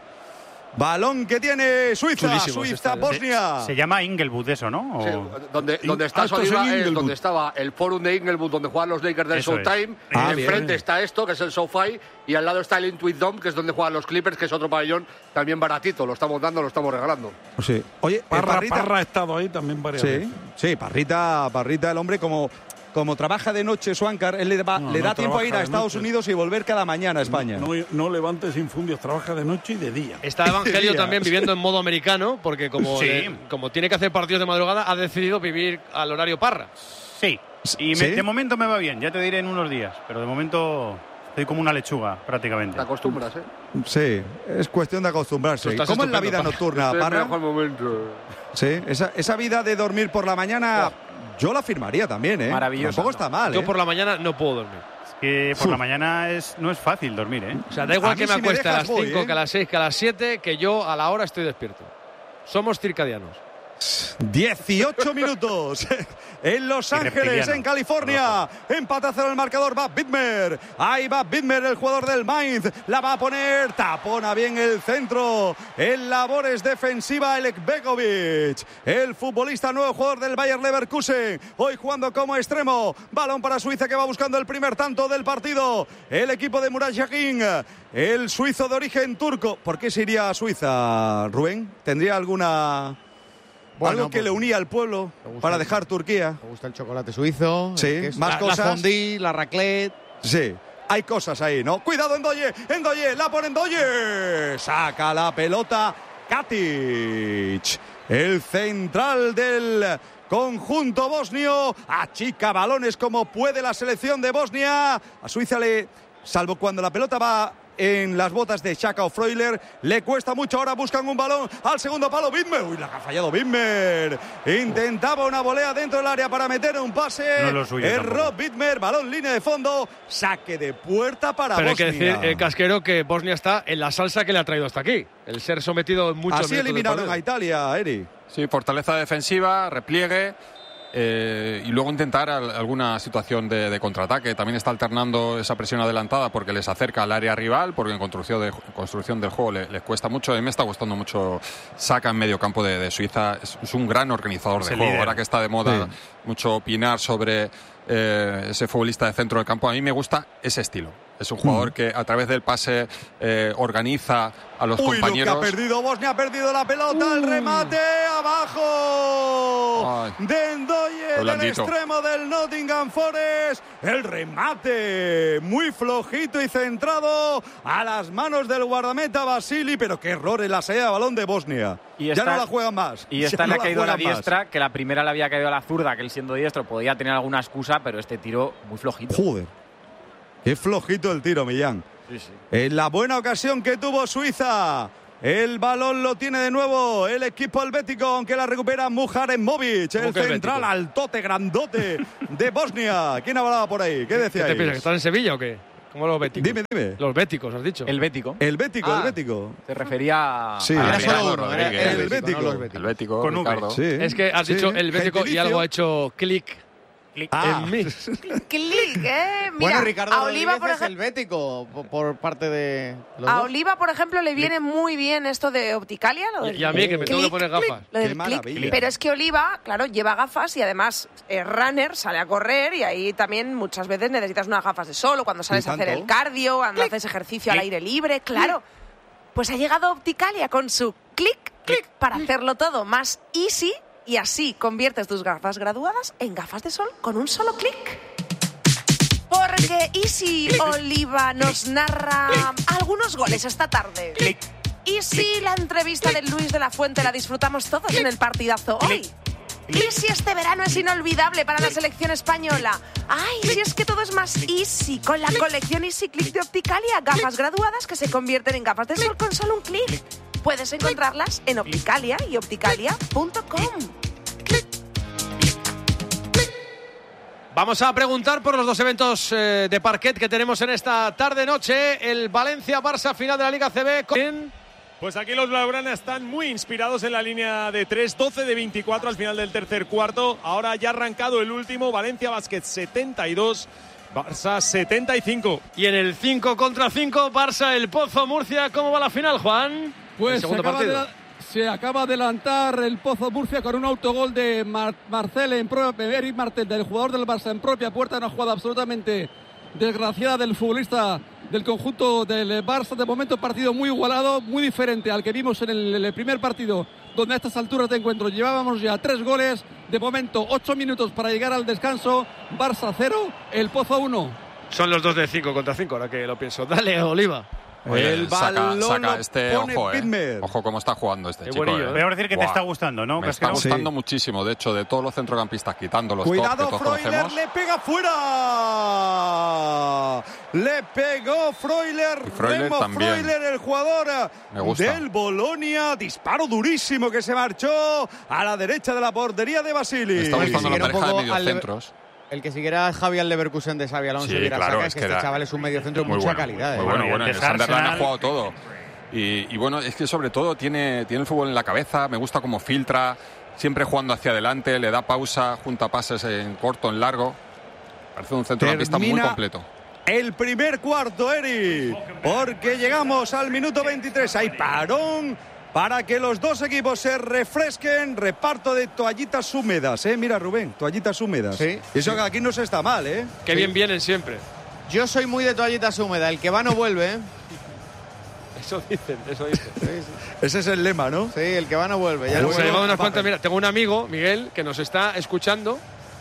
Speaker 1: Balón que tiene Suiza,
Speaker 3: Chulísimo ese
Speaker 1: Suiza,
Speaker 3: estadio.
Speaker 1: Bosnia.
Speaker 11: Se llama Inglewood eso, ¿no? O-
Speaker 15: Sí, donde, donde está
Speaker 16: Ah, esto es
Speaker 15: Soliva
Speaker 16: en
Speaker 15: es
Speaker 16: Inglewood.
Speaker 15: donde estaba el Forum de Inglewood, donde juegan los Lakers del
Speaker 11: Eso es.
Speaker 15: Showtime.
Speaker 1: Ah,
Speaker 15: Enfrente
Speaker 1: bien.
Speaker 15: está esto, que es el SoFi, y al lado está el Intuit Dome, que es donde juegan los Clippers, que es otro pabellón también baratito. Lo estamos dando, lo estamos regalando.
Speaker 1: Sí. Oye, eh,
Speaker 16: Parra,
Speaker 1: Parrita.
Speaker 16: Parra ha estado ahí también varias veces.
Speaker 1: Sí, sí, Parrita, Parrita, el hombre, como, como trabaja de noche Swankar, él le, va-
Speaker 16: No,
Speaker 1: le
Speaker 16: no
Speaker 1: da tiempo a
Speaker 16: trabaja
Speaker 1: ir a
Speaker 16: de
Speaker 1: Estados
Speaker 16: noche.
Speaker 1: Unidos y volver cada mañana a España.
Speaker 16: No, no levantes infundios, trabaja de noche y de día.
Speaker 3: Está Evangelio
Speaker 1: Día.
Speaker 3: también viviendo en modo americano, porque como,
Speaker 11: Sí.
Speaker 3: le- como tiene que hacer partidos de madrugada, ha decidido vivir al horario Parra.
Speaker 11: Sí. Y me-
Speaker 1: ¿Sí?
Speaker 11: de momento me va bien, ya te diré en unos días. Pero de momento estoy como una lechuga, prácticamente.
Speaker 15: Te acostumbras, ¿eh?
Speaker 1: Sí, es cuestión de acostumbrarse.
Speaker 3: Tú estás
Speaker 1: ¿Cómo es la
Speaker 3: estupendo,
Speaker 1: vida
Speaker 3: Parra.
Speaker 1: nocturna,
Speaker 15: Este es el
Speaker 1: Parra?
Speaker 15: mejor momento.
Speaker 1: Sí, esa, esa vida de dormir por la mañana, yo la firmaría también, ¿eh?
Speaker 6: Maravillosa,
Speaker 1: Tampoco
Speaker 6: ¿no?
Speaker 1: está mal, ¿eh?
Speaker 3: Yo por la mañana no puedo dormir.
Speaker 11: Es que por la mañana es, no es fácil dormir, ¿eh?
Speaker 3: O sea, da igual
Speaker 1: A mí
Speaker 3: que me
Speaker 1: si me
Speaker 3: acueste a
Speaker 1: dejas
Speaker 3: las
Speaker 1: voy,
Speaker 3: cinco,
Speaker 1: ¿eh?
Speaker 3: que a las seis, que a las siete, que yo a la hora estoy despierto. Somos circadianos.
Speaker 1: dieciocho minutos en Los
Speaker 11: Y
Speaker 1: Ángeles,
Speaker 11: reptiliano.
Speaker 1: en California. Empate a cero el marcador. Va Widmer. Ahí va Widmer, el jugador del Mainz. La va a poner. Tapona bien el centro. En labores defensiva, Elek Begovic. El futbolista nuevo jugador del Bayer Leverkusen. Hoy jugando como extremo. Balón para Suiza, que va buscando el primer tanto del partido. El equipo de Murat Yakin. El suizo de origen turco. ¿Por qué se iría a Suiza, Rubén? ¿Tendría alguna...
Speaker 2: Bueno,
Speaker 1: algo que
Speaker 2: pues,
Speaker 1: le unía al pueblo
Speaker 2: me gusta
Speaker 1: para
Speaker 2: el-
Speaker 1: dejar Turquía?
Speaker 2: Me gusta el chocolate suizo.
Speaker 1: Sí,
Speaker 2: el queso,
Speaker 1: más
Speaker 2: la,
Speaker 1: cosas.
Speaker 2: La fondue, la raclette.
Speaker 1: Sí, hay cosas ahí, ¿no? Cuidado, Endoye, Endoye, la pone Endoye. Saca la pelota Katic. El central del conjunto bosnio. Achica balones como puede la selección de Bosnia. A Suiza le, salvo cuando la pelota va en las botas de Xhaka o Freuler, le cuesta mucho. Ahora buscan un balón al segundo palo. Widmer, uy, la que ha fallado Widmer. Intentaba una volea dentro del área para meter un pase.
Speaker 11: No es lo suyo
Speaker 1: Erró
Speaker 11: tampoco.
Speaker 1: Widmer, balón línea de fondo, saque de puerta para
Speaker 3: Pero hay
Speaker 1: Bosnia.
Speaker 3: que decir, eh, Casquero, que Bosnia está en la salsa que le ha traído hasta aquí. El ser sometido en muchos
Speaker 1: Así
Speaker 3: minutos del
Speaker 1: eliminaron
Speaker 3: partido.
Speaker 1: a Italia, Eri.
Speaker 5: Sí, fortaleza defensiva, repliegue eh, y luego intentar al- alguna situación de, de contraataque. También está alternando esa presión adelantada porque les acerca al área rival, porque en construcción, de, construcción del juego le- les cuesta mucho. A mí me está gustando mucho Saka en medio campo de, de Suiza. Es, es un gran organizador
Speaker 11: Es
Speaker 5: de
Speaker 11: el
Speaker 5: juego.
Speaker 11: líder.
Speaker 5: Ahora que está de moda
Speaker 1: Sí.
Speaker 5: mucho opinar sobre eh, ese futbolista de centro del campo, a mí me gusta ese estilo. Es un jugador
Speaker 1: Mm.
Speaker 5: que a través del pase eh, organiza a los
Speaker 1: Uy,
Speaker 5: compañeros.
Speaker 1: lo que ha perdido Bosnia, ha perdido la pelota, el remate abajo
Speaker 5: Ay.
Speaker 1: de Endoye, del
Speaker 5: Blandito.
Speaker 1: extremo del Nottingham Forest. El remate muy flojito y centrado a las manos del guardameta Basili, pero qué error en la salida de balón de Bosnia.
Speaker 6: Y
Speaker 1: ya
Speaker 6: esta-
Speaker 1: no la juegan más.
Speaker 6: Y
Speaker 1: ya
Speaker 6: esta
Speaker 1: no
Speaker 6: le ha caído a la
Speaker 1: juegan más.
Speaker 6: diestra, que la primera le había caído a la zurda, que él siendo diestro podía tener alguna excusa, pero este tiro muy flojito.
Speaker 1: Joder, qué flojito el tiro, Millán.
Speaker 6: Sí, sí.
Speaker 1: En la buena ocasión que tuvo Suiza, el balón lo tiene de nuevo el equipo helvético, aunque la recupera Muharemovic, el central altote, grandote de Bosnia. ¿Quién hablaba por ahí? ¿Qué decía?
Speaker 3: ¿Qué te piensas? ¿Que están en Sevilla o qué? ¿Cómo los béticos?
Speaker 1: Dime, dime.
Speaker 3: Los béticos, has dicho.
Speaker 6: El bético.
Speaker 1: El bético,
Speaker 6: ah,
Speaker 1: el bético.
Speaker 6: Se refería
Speaker 1: sí.
Speaker 6: a...
Speaker 1: Era
Speaker 6: solo
Speaker 1: uno, era el, el bético. No
Speaker 5: bético. El bético, con Ricardo.
Speaker 1: Sí.
Speaker 3: Es que has
Speaker 1: sí.
Speaker 3: dicho el bético
Speaker 1: Gentilicio.
Speaker 3: y algo ha hecho clic. Clic
Speaker 1: ah.
Speaker 3: en mí.
Speaker 14: Clic, ¿eh? Mira,
Speaker 2: bueno, Ricardo
Speaker 14: a Oliva, por
Speaker 2: es
Speaker 14: ej-
Speaker 2: el bético por, por parte de los
Speaker 14: A
Speaker 2: dos.
Speaker 14: Oliva, por ejemplo, le viene muy bien esto de Opticalia. Lo del
Speaker 3: Y a mí, que me tengo que
Speaker 14: clic,
Speaker 3: poner gafas.
Speaker 14: clic, lo del
Speaker 1: Qué
Speaker 14: clic.
Speaker 1: maravilla.
Speaker 14: Pero es que Oliva, claro, lleva gafas y además es runner, sale a correr y ahí también muchas veces necesitas unas gafas de sol o cuando sales a hacer el cardio, cuando haces ejercicio al aire libre, claro. Pues ha llegado Opticalia con su clic, clic, para hacerlo todo más easy y así conviertes tus gafas graduadas en gafas de sol con un solo clic. Porque Easy Oliva nos narra algunos goles esta tarde. Y si la entrevista de Luis de la Fuente la disfrutamos todos en el partidazo hoy. Y si este verano es inolvidable para la selección española. Ay, si es que todo es más easy con la colección Easy Click de Opticalia. Gafas graduadas que se convierten en gafas de sol con solo un clic. Puedes encontrarlas en Opticalia y opticalia punto com.
Speaker 3: Vamos a preguntar por los dos eventos eh, de parquet que tenemos en esta tarde-noche. El Valencia-Barça final de la Liga C B. Con...
Speaker 12: Pues aquí los blaugrana están muy inspirados en la línea de tres, doce de veinticuatro al final del tercer cuarto. Ahora ya ha arrancado el último, Valencia Basket setenta y dos, Barça setenta y cinco.
Speaker 3: Y en el cinco contra cinco, Barça El Pozo Murcia. ¿Cómo va la final, Juan?
Speaker 13: Pues
Speaker 3: el
Speaker 13: se
Speaker 3: segundo
Speaker 13: acaba,
Speaker 3: partido.
Speaker 13: de, se acaba de adelantar el Pozo Murcia con un autogol de Mar, Marcel en propia, Eric Martel, del jugador del Barça en propia puerta. Una jugada absolutamente desgraciada del futbolista del conjunto del Barça. De momento partido muy igualado, muy diferente al que vimos en el, el primer partido, donde a estas alturas de encuentro llevábamos ya tres goles. De momento ocho minutos para llegar al descanso. Barça cero, El Pozo uno.
Speaker 3: Son los dos de cinco contra cinco, ahora que lo pienso. Dale, Oliva.
Speaker 5: Oye,
Speaker 1: el
Speaker 5: saca,
Speaker 1: balón
Speaker 5: saca
Speaker 1: lo
Speaker 5: este
Speaker 1: pone
Speaker 5: ojo, eh.
Speaker 1: Pitmer.
Speaker 5: Ojo cómo está jugando este
Speaker 3: Qué
Speaker 5: chico.
Speaker 3: buenillo,
Speaker 5: eh.
Speaker 11: Debo decir que te
Speaker 5: Buah.
Speaker 11: está gustando, ¿no?
Speaker 5: Me
Speaker 11: Casquero?
Speaker 5: está gustando
Speaker 1: Sí.
Speaker 5: muchísimo. De hecho, de todos los centrocampistas, quitando los
Speaker 1: Cuidado,
Speaker 5: top que todos
Speaker 1: Freuler
Speaker 5: conocemos.
Speaker 1: le pega fuera. Le pegó Freuler.
Speaker 5: Y Freuler
Speaker 1: Remo
Speaker 5: también.
Speaker 1: Freuler, el jugador
Speaker 5: Me gusta.
Speaker 1: del Bolonia. Disparo durísimo que se marchó a la derecha de la portería de Basili.
Speaker 5: Me está
Speaker 2: Pues
Speaker 5: gustando la
Speaker 2: siguiera un
Speaker 5: pareja de
Speaker 2: poco al-
Speaker 5: mediocentros.
Speaker 2: El que siguiera Javi al Leverkusen de Xavi Alonso
Speaker 5: Sí,
Speaker 2: y hubiera
Speaker 5: claro,
Speaker 2: saca,
Speaker 5: es
Speaker 2: que
Speaker 5: que
Speaker 2: este
Speaker 5: era
Speaker 2: chaval es un mediocentro de
Speaker 5: Muy
Speaker 2: mucha
Speaker 5: bueno,
Speaker 2: calidad.
Speaker 5: Muy
Speaker 2: ¿eh?
Speaker 5: bueno,
Speaker 11: y
Speaker 5: bueno.
Speaker 11: el
Speaker 5: En el
Speaker 11: de
Speaker 5: Sunderland ha
Speaker 11: Arsenal-
Speaker 5: jugado todo. Y, y bueno, es que sobre todo tiene, tiene el fútbol en la cabeza. Me gusta cómo filtra, siempre jugando hacia adelante, le da pausa, junta pases en corto, en largo. Parece un centrocampista muy
Speaker 1: Termina
Speaker 5: completo.
Speaker 1: El primer cuarto, Eri, porque llegamos al minuto veintitrés. Hay parón para que los dos equipos se refresquen. Reparto de toallitas húmedas, ¿eh? Mira, Rubén, toallitas húmedas.
Speaker 2: Sí.
Speaker 1: Y eso que aquí no se está mal, ¿eh?
Speaker 3: Qué bien vienen siempre.
Speaker 2: Yo soy muy de toallitas húmedas. El que va no vuelve. ¿eh?
Speaker 3: Eso dicen, eso dicen.
Speaker 2: Sí, sí.
Speaker 1: Ese es el lema, ¿no?
Speaker 2: Sí, el que va no vuelve. Ya
Speaker 3: Hemos
Speaker 2: no vuelve.
Speaker 3: llevado unas cuantas. Mira, tengo un amigo, Miguel, que nos está escuchando.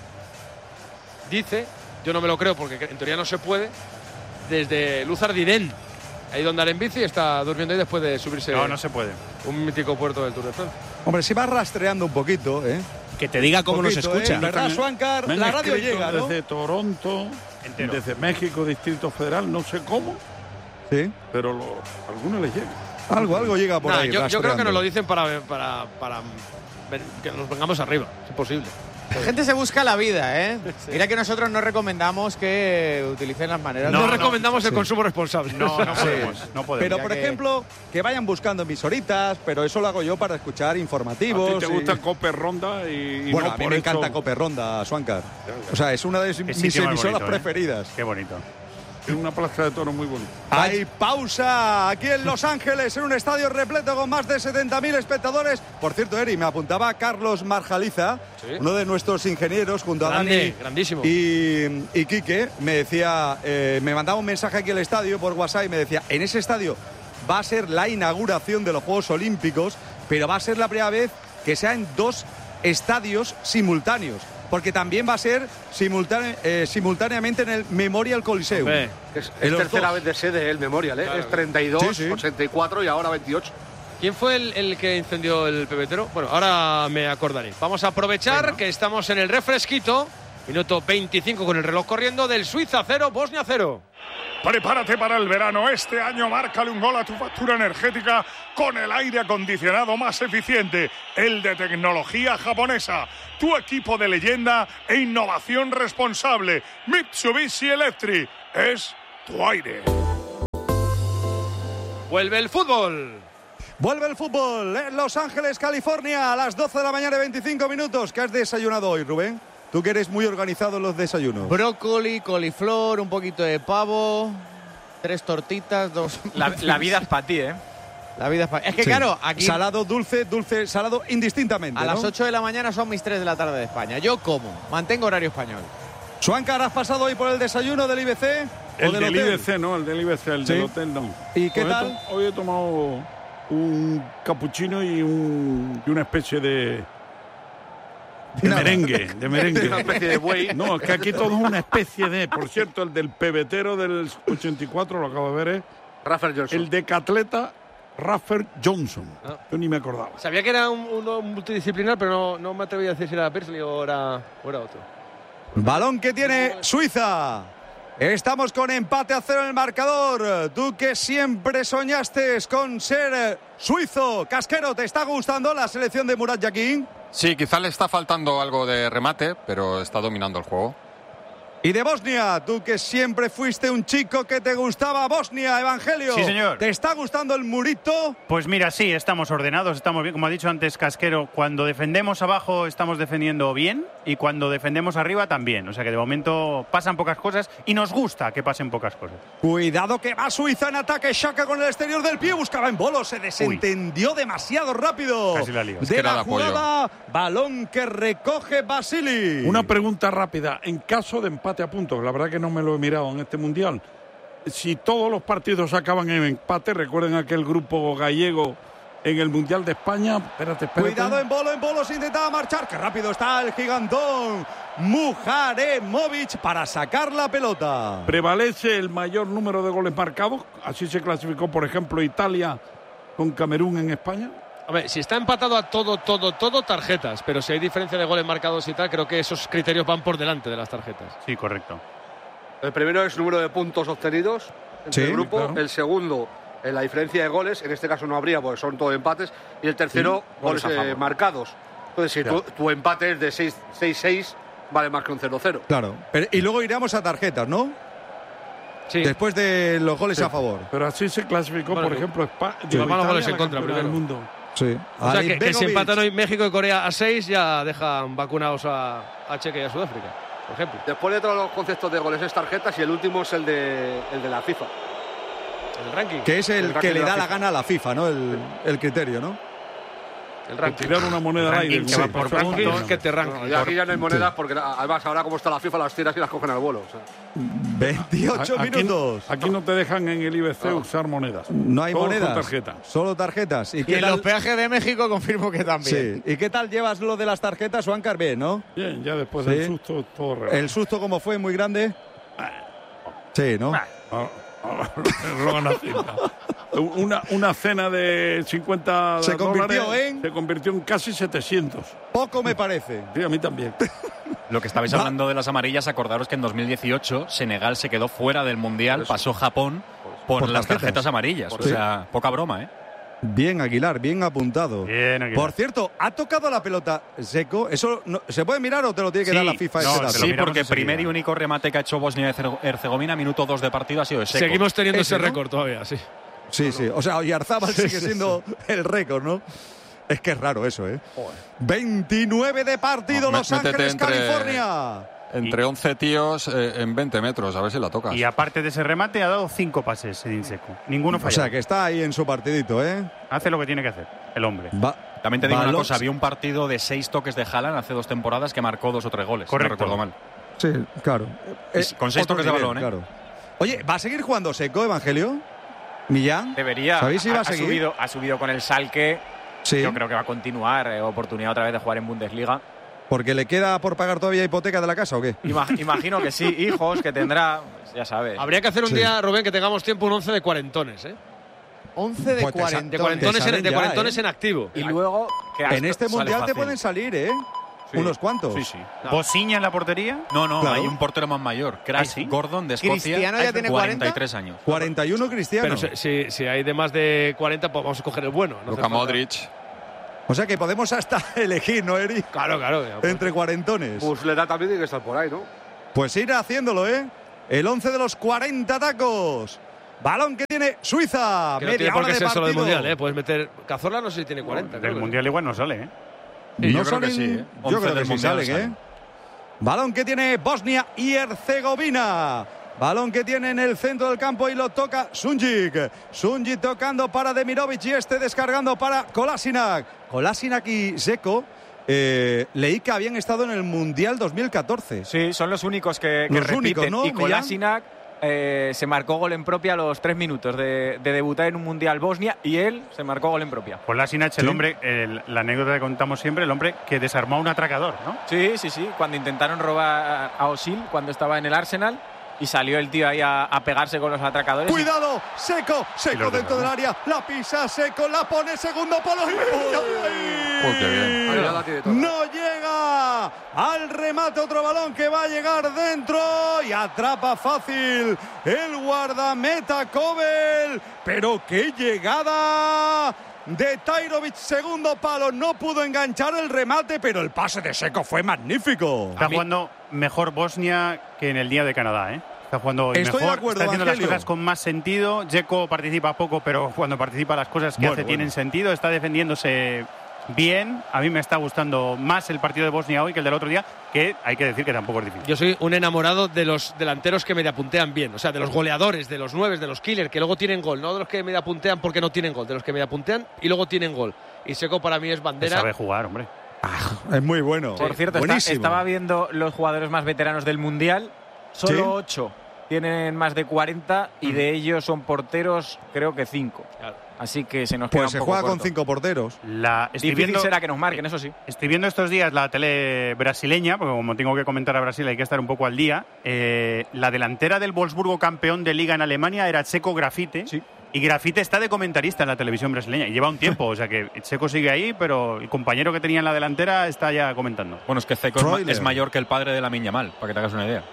Speaker 3: Dice, yo no me lo creo porque en teoría no se puede, desde Luzardinen. Ha ido a andar en bici y está durmiendo ahí después de subirse
Speaker 11: No, no se puede.
Speaker 3: un mítico puerto del Tour de Francia.
Speaker 1: Hombre, si vas rastreando un poquito, ¿eh?
Speaker 17: Que te diga cómo nos
Speaker 1: Poquito,
Speaker 17: escucha.
Speaker 1: ¿eh? ¿Verdad, Swankar?
Speaker 16: Me han
Speaker 1: La radio
Speaker 16: escrito
Speaker 1: llega, ¿no?
Speaker 16: desde Toronto,
Speaker 11: Entero.
Speaker 16: desde México, Distrito Federal, no sé cómo,
Speaker 1: Sí.
Speaker 16: pero lo, algunos les llega.
Speaker 1: Algo, algo llega por
Speaker 3: Nah,
Speaker 1: ahí.
Speaker 3: yo, yo creo que
Speaker 1: rastreando.
Speaker 3: nos lo dicen para, para, para ver- que nos vengamos arriba, si es posible.
Speaker 2: La gente se busca la vida, ¿eh? Mira que nosotros no recomendamos que utilicen las maneras.
Speaker 3: No,
Speaker 2: de-
Speaker 3: recomendamos el
Speaker 1: sí.
Speaker 3: consumo responsable.
Speaker 11: No, no
Speaker 1: Sí.
Speaker 11: podemos. No podemos.
Speaker 1: Pero,
Speaker 2: Ya
Speaker 1: por
Speaker 2: que-
Speaker 1: ejemplo, que vayan buscando emisoritas, pero eso lo hago yo para escuchar
Speaker 16: A
Speaker 1: informativos.
Speaker 16: ti te
Speaker 1: y-
Speaker 16: gusta Cope Ronda y, y
Speaker 1: Bueno,
Speaker 16: no
Speaker 1: a mí
Speaker 16: por
Speaker 1: me
Speaker 16: eso-
Speaker 1: encanta Cope Ronda, Swankar. O sea, es una de
Speaker 11: Qué
Speaker 1: mis
Speaker 11: sitio más
Speaker 1: emisoras
Speaker 11: bonito, ¿eh?
Speaker 1: preferidas.
Speaker 11: Qué bonito.
Speaker 16: Es una plaza de toros muy bonita.
Speaker 1: Hay pausa aquí en Los Ángeles, en un estadio repleto con más de setenta mil espectadores. Por cierto, Eri, me apuntaba Carlos Marjaliza,
Speaker 3: Sí.
Speaker 1: uno de nuestros ingenieros, junto a
Speaker 3: Grande,
Speaker 1: Dani
Speaker 3: grandísimo.
Speaker 1: y, y Quique. Me decía, eh, me mandaba un mensaje aquí al estadio por WhatsApp y me decía, en ese estadio va a ser la inauguración de los Juegos Olímpicos, pero va a ser la primera vez que sea en dos estadios simultáneos. Porque también va a ser simultane- eh, simultáneamente en el Memorial Coliseum.
Speaker 3: Hombre,
Speaker 15: Es,
Speaker 1: En
Speaker 15: es
Speaker 1: los
Speaker 15: tercera
Speaker 1: dos.
Speaker 15: vez de sede el Memorial, ¿eh?
Speaker 3: Claro.
Speaker 15: Es treinta y dos,
Speaker 1: Sí, sí.
Speaker 15: ochenta y cuatro y ahora veintiocho.
Speaker 3: ¿Quién fue el, el que incendió el pebetero? Bueno, ahora me acordaré. Vamos a aprovechar bueno. que estamos en el refresquito. Minuto veinticinco con el reloj corriendo del Suiza cero, Bosnia cero.
Speaker 17: Prepárate para el verano. Este año márcale un gol a tu factura energética con el aire acondicionado más eficiente, el de tecnología japonesa. Tu equipo de leyenda e innovación responsable. Mitsubishi Electric es tu aire.
Speaker 3: Vuelve el fútbol.
Speaker 1: Vuelve el fútbol en Los Ángeles, California, a las doce de la mañana y veinticinco minutos. ¿Qué has desayunado hoy, Rubén? Tú que eres muy organizado en los desayunos.
Speaker 2: Brócoli, coliflor, un poquito de pavo, tres tortitas, dos...
Speaker 6: La, la vida es para ti, ¿eh?
Speaker 2: La vida es para... Es que
Speaker 1: sí.
Speaker 2: claro, aquí...
Speaker 1: Salado, dulce, dulce, salado, indistintamente,
Speaker 2: A
Speaker 1: ¿no?
Speaker 2: las ocho de la mañana son mis tres de la tarde de España. Yo como, mantengo horario español.
Speaker 1: Suancar, ¿has pasado hoy por el desayuno del I B C?
Speaker 16: El
Speaker 1: del,
Speaker 16: del
Speaker 1: hotel?
Speaker 16: I B C, no, el del I B C, el ¿Sí? del hotel no.
Speaker 1: ¿Y qué
Speaker 16: hoy
Speaker 1: tal?
Speaker 16: He hoy he tomado un capuchino y, un, y una especie de... De Nada. merengue, de merengue.
Speaker 4: Una especie de buey.
Speaker 16: No, es que aquí todo es una especie de... Por cierto, el del pebetero del ochenta y cuatro, lo acabo de ver, es...
Speaker 15: Rafael Johnson.
Speaker 16: El decatleta Rafael Johnson. Ah. Yo ni me acordaba.
Speaker 3: Sabía que era un, uno multidisciplinar, pero no, no me atreví a decir si era Persley o era, o era otro.
Speaker 1: Balón que tiene Suiza. Estamos con empate a cero en el marcador. Tú que siempre soñaste con ser suizo. Casquero, ¿te está gustando la selección de Murat Yakin?
Speaker 5: Sí, quizá le está faltando algo de remate, pero está dominando el juego.
Speaker 1: Y de Bosnia, tú que siempre fuiste un chico que te gustaba Bosnia, Evangelio.
Speaker 11: Sí, señor.
Speaker 1: ¿Te está gustando el murito?
Speaker 11: Pues mira, sí, estamos ordenados, estamos bien. Como ha dicho antes Casquero, cuando defendemos abajo estamos defendiendo bien y cuando defendemos arriba también. O sea que de momento pasan pocas cosas y nos gusta que pasen pocas cosas.
Speaker 1: Cuidado que va Suiza en ataque. Xhaka con el exterior del pie, buscaba en bolo, se desentendió Uy. demasiado rápido.
Speaker 11: Casi la lío.
Speaker 1: De
Speaker 5: es
Speaker 1: la jugada, balón que recoge Basili.
Speaker 16: Una pregunta rápida. En caso de empate a puntos, la verdad que no me lo he mirado en este mundial. Si todos los partidos acaban en empate, recuerden aquel grupo gallego en el Mundial de España. Espérate, espérate.
Speaker 1: Cuidado en bolo, en bolo, se intentaba marchar. Qué rápido está el gigantón Muharemovic para sacar la pelota.
Speaker 16: Prevalece el mayor número de goles marcados. Así se clasificó, por ejemplo, Italia con Camerún en España.
Speaker 3: A ver, si está empatado a todo, todo, todo, tarjetas. Pero si hay diferencia de goles marcados y tal, creo que esos criterios van por delante de las tarjetas.
Speaker 11: Sí, correcto.
Speaker 15: El primero es número de puntos obtenidos entre
Speaker 1: Sí,
Speaker 15: el grupo.
Speaker 1: claro.
Speaker 15: El segundo, en la diferencia de goles. En este caso no habría, porque son todos empates. Y el tercero,
Speaker 11: Sí,
Speaker 15: goles
Speaker 11: goles a
Speaker 15: eh,
Speaker 11: favor.
Speaker 15: marcados. Entonces, si tu, tu empate es de seis seis, vale más que un cero cero.
Speaker 1: Claro. Pero, y luego iríamos a tarjetas, ¿no?
Speaker 3: Sí.
Speaker 1: Después de los goles
Speaker 16: Sí.
Speaker 1: a favor.
Speaker 16: Pero así se clasificó,
Speaker 3: Bueno,
Speaker 16: por ejemplo, España.
Speaker 3: sí, van los goles en contra
Speaker 16: del
Speaker 3: primero.
Speaker 16: mundo.
Speaker 1: Sí.
Speaker 3: O sea, que, que si
Speaker 1: Begovic.
Speaker 3: empatan hoy México y Corea a seis, ya dejan vacunados a, a Chequia y a Sudáfrica, por ejemplo.
Speaker 15: Después de todos los conceptos de goles es tarjetas y el último es el de, el de la FIFA.
Speaker 3: El ranking.
Speaker 1: Que es el,
Speaker 15: El
Speaker 1: que
Speaker 15: ranking
Speaker 1: le
Speaker 15: de la
Speaker 1: da la
Speaker 15: FIFA.
Speaker 1: gana a la FIFA, ¿no? El, el criterio, ¿no?
Speaker 3: El
Speaker 16: Por
Speaker 3: ranking.
Speaker 16: tirar una moneda al aire.
Speaker 11: Ranking,
Speaker 16: como
Speaker 11: que va por
Speaker 16: pasó
Speaker 3: ranking,
Speaker 16: antes.
Speaker 3: que te ranking.
Speaker 15: Bueno, ya aquí ya no hay monedas porque además ahora como está la FIFA las tiras y las cogen al vuelo. O sea.
Speaker 1: veintiocho
Speaker 16: Aquí-
Speaker 1: minutos.
Speaker 16: Aquí no te dejan en el I B C
Speaker 15: No.
Speaker 16: usar monedas.
Speaker 1: No hay
Speaker 16: Todo
Speaker 1: monedas.
Speaker 16: con tarjeta.
Speaker 1: Solo tarjetas. ¿Y,
Speaker 2: Y
Speaker 1: qué
Speaker 2: en
Speaker 1: tal?
Speaker 2: los peajes de México confirmo que también.
Speaker 1: Sí. ¿Y qué tal llevas lo de las tarjetas, Juancar? Bien, ¿no?
Speaker 16: Bien, ya después
Speaker 1: Sí.
Speaker 16: del susto todo real.
Speaker 1: ¿El susto cómo fue? ¿Muy grande? Sí, ¿no?
Speaker 16: Ah, ah, roban la cinta. Una, una cena de cincuenta
Speaker 1: Se convirtió
Speaker 16: dólares
Speaker 1: en-
Speaker 16: se convirtió en casi setecientos.
Speaker 1: Poco me parece.
Speaker 16: Sí, a mí también.
Speaker 6: Lo que estabais
Speaker 1: Va.
Speaker 6: hablando de las amarillas, acordaros que en dos mil dieciocho Senegal se quedó fuera del Mundial, pasó Japón por,
Speaker 1: Por
Speaker 6: las
Speaker 1: tarjetas.
Speaker 6: tarjetas amarillas.
Speaker 1: Sí.
Speaker 6: O sea, poca broma, ¿eh?
Speaker 1: Bien, Aguilar, bien apuntado.
Speaker 11: Bien, Aguilar.
Speaker 1: Por cierto, ¿ha tocado la pelota Seco? ¿Eso no- se puede mirar o te lo tiene que
Speaker 11: Sí,
Speaker 1: dar la FIFA?
Speaker 11: no,
Speaker 1: ese
Speaker 11: te
Speaker 1: dato?
Speaker 11: lo
Speaker 6: Sí,
Speaker 11: miramos
Speaker 6: porque
Speaker 11: enseguida.
Speaker 6: primer y único remate que ha hecho Bosnia y Herzegovina, minuto dos de partido, ha sido de Seco.
Speaker 3: Seguimos teniendo
Speaker 1: Ese,
Speaker 3: ese
Speaker 1: ¿no?
Speaker 3: récord todavía, sí.
Speaker 1: Sí, sí. O sea, Oyarzábal
Speaker 3: Sí,
Speaker 1: sigue
Speaker 3: sí,
Speaker 1: siendo el récord, ¿no? Es que es raro eso, ¿eh? veintinueve de partido,
Speaker 5: No,
Speaker 1: Los
Speaker 5: métete
Speaker 1: Ángeles,
Speaker 5: entre-
Speaker 1: California.
Speaker 5: Entre once tíos eh, en veinte metros, a ver si la tocas.
Speaker 11: Y aparte de ese remate ha dado cinco pases Edin Dzeko. Ninguno
Speaker 1: O
Speaker 11: fallado.
Speaker 1: sea, que está ahí en su partidito, ¿eh?
Speaker 11: Hace lo que tiene que hacer el hombre.
Speaker 1: Va-
Speaker 6: También te digo una
Speaker 1: balón-
Speaker 6: cosa, había un partido de seis toques de Haaland hace dos temporadas que marcó dos o tres goles,
Speaker 11: Correcto.
Speaker 6: no recuerdo mal.
Speaker 1: Sí, claro.
Speaker 6: Y
Speaker 1: Eh,
Speaker 6: con seis
Speaker 1: otro
Speaker 6: toques de
Speaker 1: nivel,
Speaker 6: balón, ¿eh?
Speaker 1: Claro. Oye, ¿va a seguir jugando Seco, Evangelio? ¿Millán?
Speaker 6: Debería.
Speaker 1: ¿Sabéis si va a
Speaker 6: ha,
Speaker 1: seguir?
Speaker 6: subido, ha subido con el Salque.
Speaker 1: Sí.
Speaker 6: Yo creo que va a continuar. eh, oportunidad otra vez de jugar en Bundesliga.
Speaker 1: ¿Porque le queda por pagar todavía hipoteca de la casa o qué?
Speaker 6: Ima- imagino que sí. Hijos que tendrá, pues ya sabes.
Speaker 3: Habría que hacer un
Speaker 1: Sí.
Speaker 3: día, Rubén, que tengamos tiempo un once de cuarentones, ¿eh?
Speaker 2: once de
Speaker 1: Pues te sa-
Speaker 2: cuarentones.
Speaker 3: De cuarentones,
Speaker 1: Te salen
Speaker 3: en, de
Speaker 1: ya,
Speaker 3: cuarentones
Speaker 1: ¿eh?
Speaker 3: en activo.
Speaker 6: Y luego... que
Speaker 1: En este
Speaker 6: sale
Speaker 1: mundial te
Speaker 6: fácil.
Speaker 1: pueden salir, ¿eh?
Speaker 11: Sí.
Speaker 1: Unos cuantos.
Speaker 11: Sí, sí. ¿Bosiña en la portería?
Speaker 18: No, no,
Speaker 1: Claro.
Speaker 18: hay un portero más mayor. Chris
Speaker 11: ¿Ah, sí?
Speaker 18: Gordon de Escocia.
Speaker 2: ¿Cristiano ya tiene
Speaker 18: cuarenta y tres años.
Speaker 1: cuarenta y uno Cristiano.
Speaker 3: Pero si, si, si hay de más de cuarenta, pues vamos a coger el bueno. No hace
Speaker 5: Luka
Speaker 3: falta-
Speaker 5: Modric.
Speaker 1: O sea que podemos hasta elegir, ¿no, Eri?
Speaker 3: Claro, claro.
Speaker 1: Entre cuarentones.
Speaker 15: Pues le da también tiene que estar por ahí, ¿no?
Speaker 1: Pues ir haciéndolo, ¿eh? El once de los cuarenta tacos. Balón que tiene Suiza.
Speaker 3: Que no
Speaker 1: Media
Speaker 3: tiene por
Speaker 1: hora
Speaker 3: qué
Speaker 1: de
Speaker 3: ser solo del
Speaker 1: partido.
Speaker 3: mundial, ¿eh? Puedes meter. Cazorla no sé si tiene cuarenta. creo
Speaker 11: Del
Speaker 3: que
Speaker 11: mundial igual no sale, ¿eh?
Speaker 5: Sí,
Speaker 1: no
Speaker 5: yo creo que
Speaker 1: salen-
Speaker 5: sí, ¿eh?
Speaker 1: Yo
Speaker 5: once
Speaker 1: creo que
Speaker 5: del
Speaker 1: sí
Speaker 5: mundial
Speaker 1: salen, ¿eh?
Speaker 5: salen.
Speaker 1: Balón que tiene Bosnia y Herzegovina. Balón que tiene en el centro del campo y lo toca Sunjic. Sunjic tocando para Demirovic y este descargando para Kolasinac. Kolasinac y Zeko. Eh, leí que habían estado en el Mundial dos mil catorce.
Speaker 6: Sí, son los únicos que, que
Speaker 1: Los
Speaker 6: repiten.
Speaker 1: únicos, ¿no,
Speaker 6: Y
Speaker 1: Millán?
Speaker 6: Kolasinac eh, se marcó gol en propia a los tres minutos de, de debutar en un Mundial Bosnia y él se marcó gol en propia.
Speaker 11: Kolasinac, el
Speaker 6: Sí.
Speaker 11: hombre, el- la anécdota que contamos siempre, el hombre que desarmó a un atracador, ¿no?
Speaker 6: Sí, sí, sí. Cuando intentaron robar a Osil cuando estaba en el Arsenal y salió el tío ahí a, a pegarse con los atracadores. y-
Speaker 1: Cuidado, Seco,
Speaker 6: Y
Speaker 1: Seco
Speaker 6: los
Speaker 1: dentro del
Speaker 6: demás,
Speaker 1: área, la pisa Seco, la pone segundo palo. ¡Ay, ay,
Speaker 5: Uy, qué bien.
Speaker 15: Ahí ya la tiene toda.
Speaker 1: No llega al remate, otro balón que va a llegar dentro y atrapa fácil el guardameta Kobel. Pero qué llegada de Tajrovic, segundo palo, no pudo enganchar el remate, pero el pase de Seco fue magnífico.
Speaker 11: Está jugando mejor Bosnia que en el día de Canadá, ¿eh? Está jugando
Speaker 1: Estoy de
Speaker 11: mejor,
Speaker 1: acuerdo,
Speaker 11: está haciendo
Speaker 1: Angelio.
Speaker 11: las cosas con más sentido. Dzeko participa poco, pero cuando participa las cosas que
Speaker 1: Bueno,
Speaker 11: hace
Speaker 1: bueno.
Speaker 11: tienen sentido. Está defendiéndose bien. A mí me está gustando más el partido de Bosnia hoy que el del otro día, que hay que decir que tampoco es difícil.
Speaker 3: Yo soy un enamorado de los delanteros que mediapuntean bien, o sea, de los goleadores, de los nueves, de los killers, que luego tienen gol, no de los que mediapuntean porque no tienen gol, de los que mediapuntean y luego tienen gol. Y Seco para mí es bandera.
Speaker 11: Sabe jugar, hombre.
Speaker 1: Es muy bueno.
Speaker 6: Por cierto, está-
Speaker 1: Buenísimo.
Speaker 6: estaba viendo los jugadores más veteranos del Mundial. Solo
Speaker 1: Sí.
Speaker 6: ocho tienen más de cuarenta y de ellos son porteros, creo que cinco. Así que se nos queda
Speaker 1: Pues
Speaker 6: un
Speaker 1: se
Speaker 6: poco
Speaker 1: juega con
Speaker 6: corto.
Speaker 1: cinco porteros.
Speaker 11: La, estoy
Speaker 6: Difícil
Speaker 11: viendo-
Speaker 6: será que nos marquen, eso sí.
Speaker 11: Estoy viendo estos días la tele brasileña, porque como tengo que comentar a Brasil hay que estar un poco al día. Eh, la delantera del Wolfsburgo campeón de liga en Alemania era Checo Grafite. Y Grafite está de comentarista en la televisión brasileña. Y lleva un tiempo, o sea que Checo sigue ahí, pero el compañero que tenía en la delantera está ya comentando.
Speaker 18: Bueno, es que Zeko es, ma-
Speaker 11: Freuler.
Speaker 18: es mayor que el padre de la Mal, para que te hagas una idea.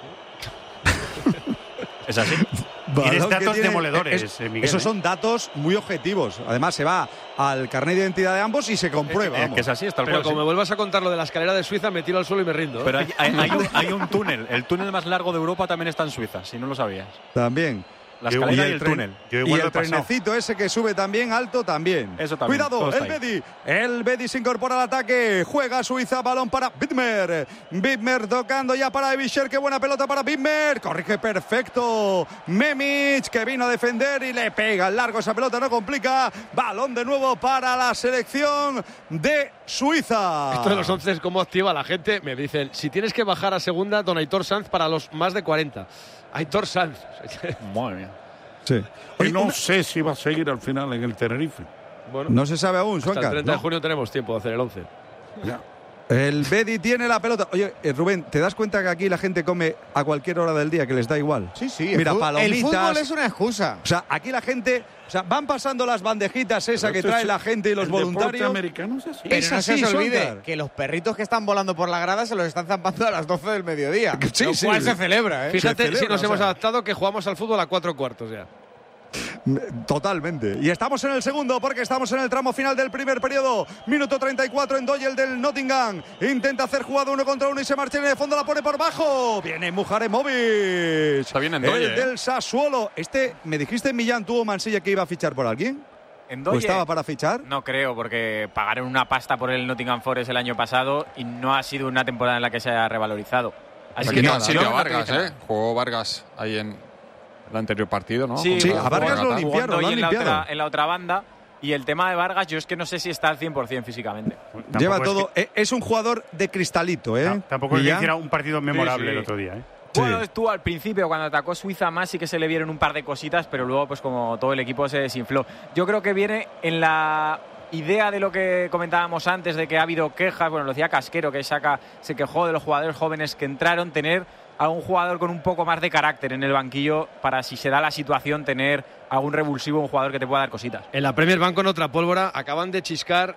Speaker 18: Es así.
Speaker 11: Tienes
Speaker 1: Balón que
Speaker 11: datos
Speaker 1: tiene-
Speaker 11: demoledores,
Speaker 1: es-
Speaker 11: eh, Miguel,
Speaker 1: Esos
Speaker 11: ¿eh?
Speaker 1: son datos muy objetivos. Además, se va al carnet de identidad de ambos y se comprueba.
Speaker 18: Es
Speaker 1: vamos.
Speaker 18: que es así, es tal
Speaker 3: Pero
Speaker 18: cual.
Speaker 3: como
Speaker 18: sí.
Speaker 3: me vuelvas a contar lo de la escalera de Suiza, me tiro al suelo y me rindo. ¿eh?
Speaker 18: Pero hay, hay- hay un, hay un túnel. El túnel más largo de Europa también está en Suiza, si no lo sabías.
Speaker 1: También.
Speaker 18: La escalera y el
Speaker 1: tren-
Speaker 18: túnel.
Speaker 11: Yo
Speaker 1: y
Speaker 11: igual lo
Speaker 1: el
Speaker 11: he pasado.
Speaker 1: trenecito ese que sube también alto también.
Speaker 18: Eso también,
Speaker 1: Cuidado,
Speaker 18: todo
Speaker 1: el
Speaker 18: está ahí.
Speaker 1: Bedi. El Bedi se incorpora al ataque. Juega Suiza, balón para Bittmer. Bittmer tocando ya para Evischer. Qué buena pelota para Bittmer. Corrige perfecto. Memic que vino a defender y le pega al largo esa pelota, no complica. Balón de nuevo para la selección de Suiza.
Speaker 3: Esto de los once es cómo activa la gente. Me dicen, si tienes que bajar a segunda, don Aitor Sanz para los más de cuarenta. Aitor Sanz.
Speaker 18: Madre mía.
Speaker 1: Sí.
Speaker 16: Y no sé si va a seguir al final en el Tenerife.
Speaker 3: Bueno,
Speaker 1: No se sabe aún,
Speaker 3: hasta el
Speaker 1: Suancar.
Speaker 3: treinta de
Speaker 1: ¿no?
Speaker 3: junio tenemos tiempo de hacer el once.
Speaker 16: Ya.
Speaker 1: El Bedi tiene la pelota. Oye, eh, Rubén, ¿te das cuenta que aquí la gente come a cualquier hora del día, que les da igual?
Speaker 2: Sí, sí.
Speaker 1: Mira,
Speaker 2: el, fu-
Speaker 1: palomitas.
Speaker 2: el fútbol es una excusa.
Speaker 1: O sea, aquí la gente, o sea, van pasando las bandejitas esa que
Speaker 16: Pero
Speaker 1: trae
Speaker 16: eso
Speaker 1: la
Speaker 16: es-
Speaker 1: gente y los
Speaker 16: el deporte
Speaker 1: voluntarios.
Speaker 16: americano es así.
Speaker 2: Pero
Speaker 1: Es
Speaker 2: no
Speaker 1: así,
Speaker 2: se os olvide
Speaker 1: Suancar.
Speaker 2: que los perritos que están volando por la grada se los están zampando a las doce del mediodía.
Speaker 1: Sí,
Speaker 2: lo
Speaker 1: sí.
Speaker 2: cual se celebra, ¿eh?
Speaker 3: Fíjate
Speaker 1: celebra,
Speaker 3: si nos
Speaker 1: o
Speaker 3: hemos
Speaker 1: sea.
Speaker 3: adaptado que jugamos al fútbol a cuatro cuartos ya.
Speaker 1: Totalmente. Y estamos en el segundo porque estamos en el tramo final del primer periodo. Minuto treinta y cuatro en Doyle del Nottingham. Intenta hacer jugada uno contra uno y se marcha en el fondo, la pone por bajo. Viene Mujaremovic.
Speaker 5: Está bien en
Speaker 1: El
Speaker 5: Doyle, ¿eh?
Speaker 1: del Sassuolo. Este, ¿me dijiste, Millán, tuvo Mansilla que iba a fichar por alguien?
Speaker 6: En
Speaker 1: ¿O
Speaker 6: Doyle,
Speaker 1: estaba para fichar?
Speaker 6: no creo, porque pagaron una pasta por el Nottingham Forest el año pasado y no ha sido una temporada en la que se haya revalorizado. Así
Speaker 5: Aquí
Speaker 6: que
Speaker 5: no,
Speaker 6: nada,
Speaker 5: Silvio
Speaker 6: no, no
Speaker 5: Vargas,
Speaker 6: te dice
Speaker 5: ¿eh? Jugó Vargas ahí en el anterior partido, ¿no?
Speaker 6: Sí,
Speaker 1: Sí,
Speaker 5: Contra
Speaker 1: a Vargas lo
Speaker 5: Guadalajara.
Speaker 1: limpiaron,
Speaker 6: jugando
Speaker 1: lo
Speaker 6: hoy
Speaker 1: han
Speaker 6: en la,
Speaker 1: limpiado.
Speaker 6: otra, en la otra banda. Y el tema de Vargas, yo es que no sé si está al cien por ciento físicamente.
Speaker 11: Tampoco
Speaker 1: Lleva
Speaker 11: es
Speaker 1: todo.
Speaker 11: que-
Speaker 1: eh, Es un jugador de cristalito, ¿eh?
Speaker 11: no, tampoco es que
Speaker 1: Millán.
Speaker 11: hiciera un partido memorable
Speaker 6: Sí, sí.
Speaker 11: el otro día, ¿eh?
Speaker 6: Bueno,
Speaker 1: Sí.
Speaker 6: estuvo al principio, cuando atacó Suiza más, sí que se le vieron un par de cositas, pero luego, pues como todo el equipo se desinfló. Yo creo que viene en la idea de lo que comentábamos antes, de que ha habido quejas, bueno, lo decía Casquero, que saca, se quejó de los jugadores jóvenes que entraron, tener algún jugador con un poco más de carácter en el banquillo para, si se da la situación, tener algún revulsivo, un jugador que te pueda dar cositas.
Speaker 3: En la Premier van con otra pólvora, acaban de chiscar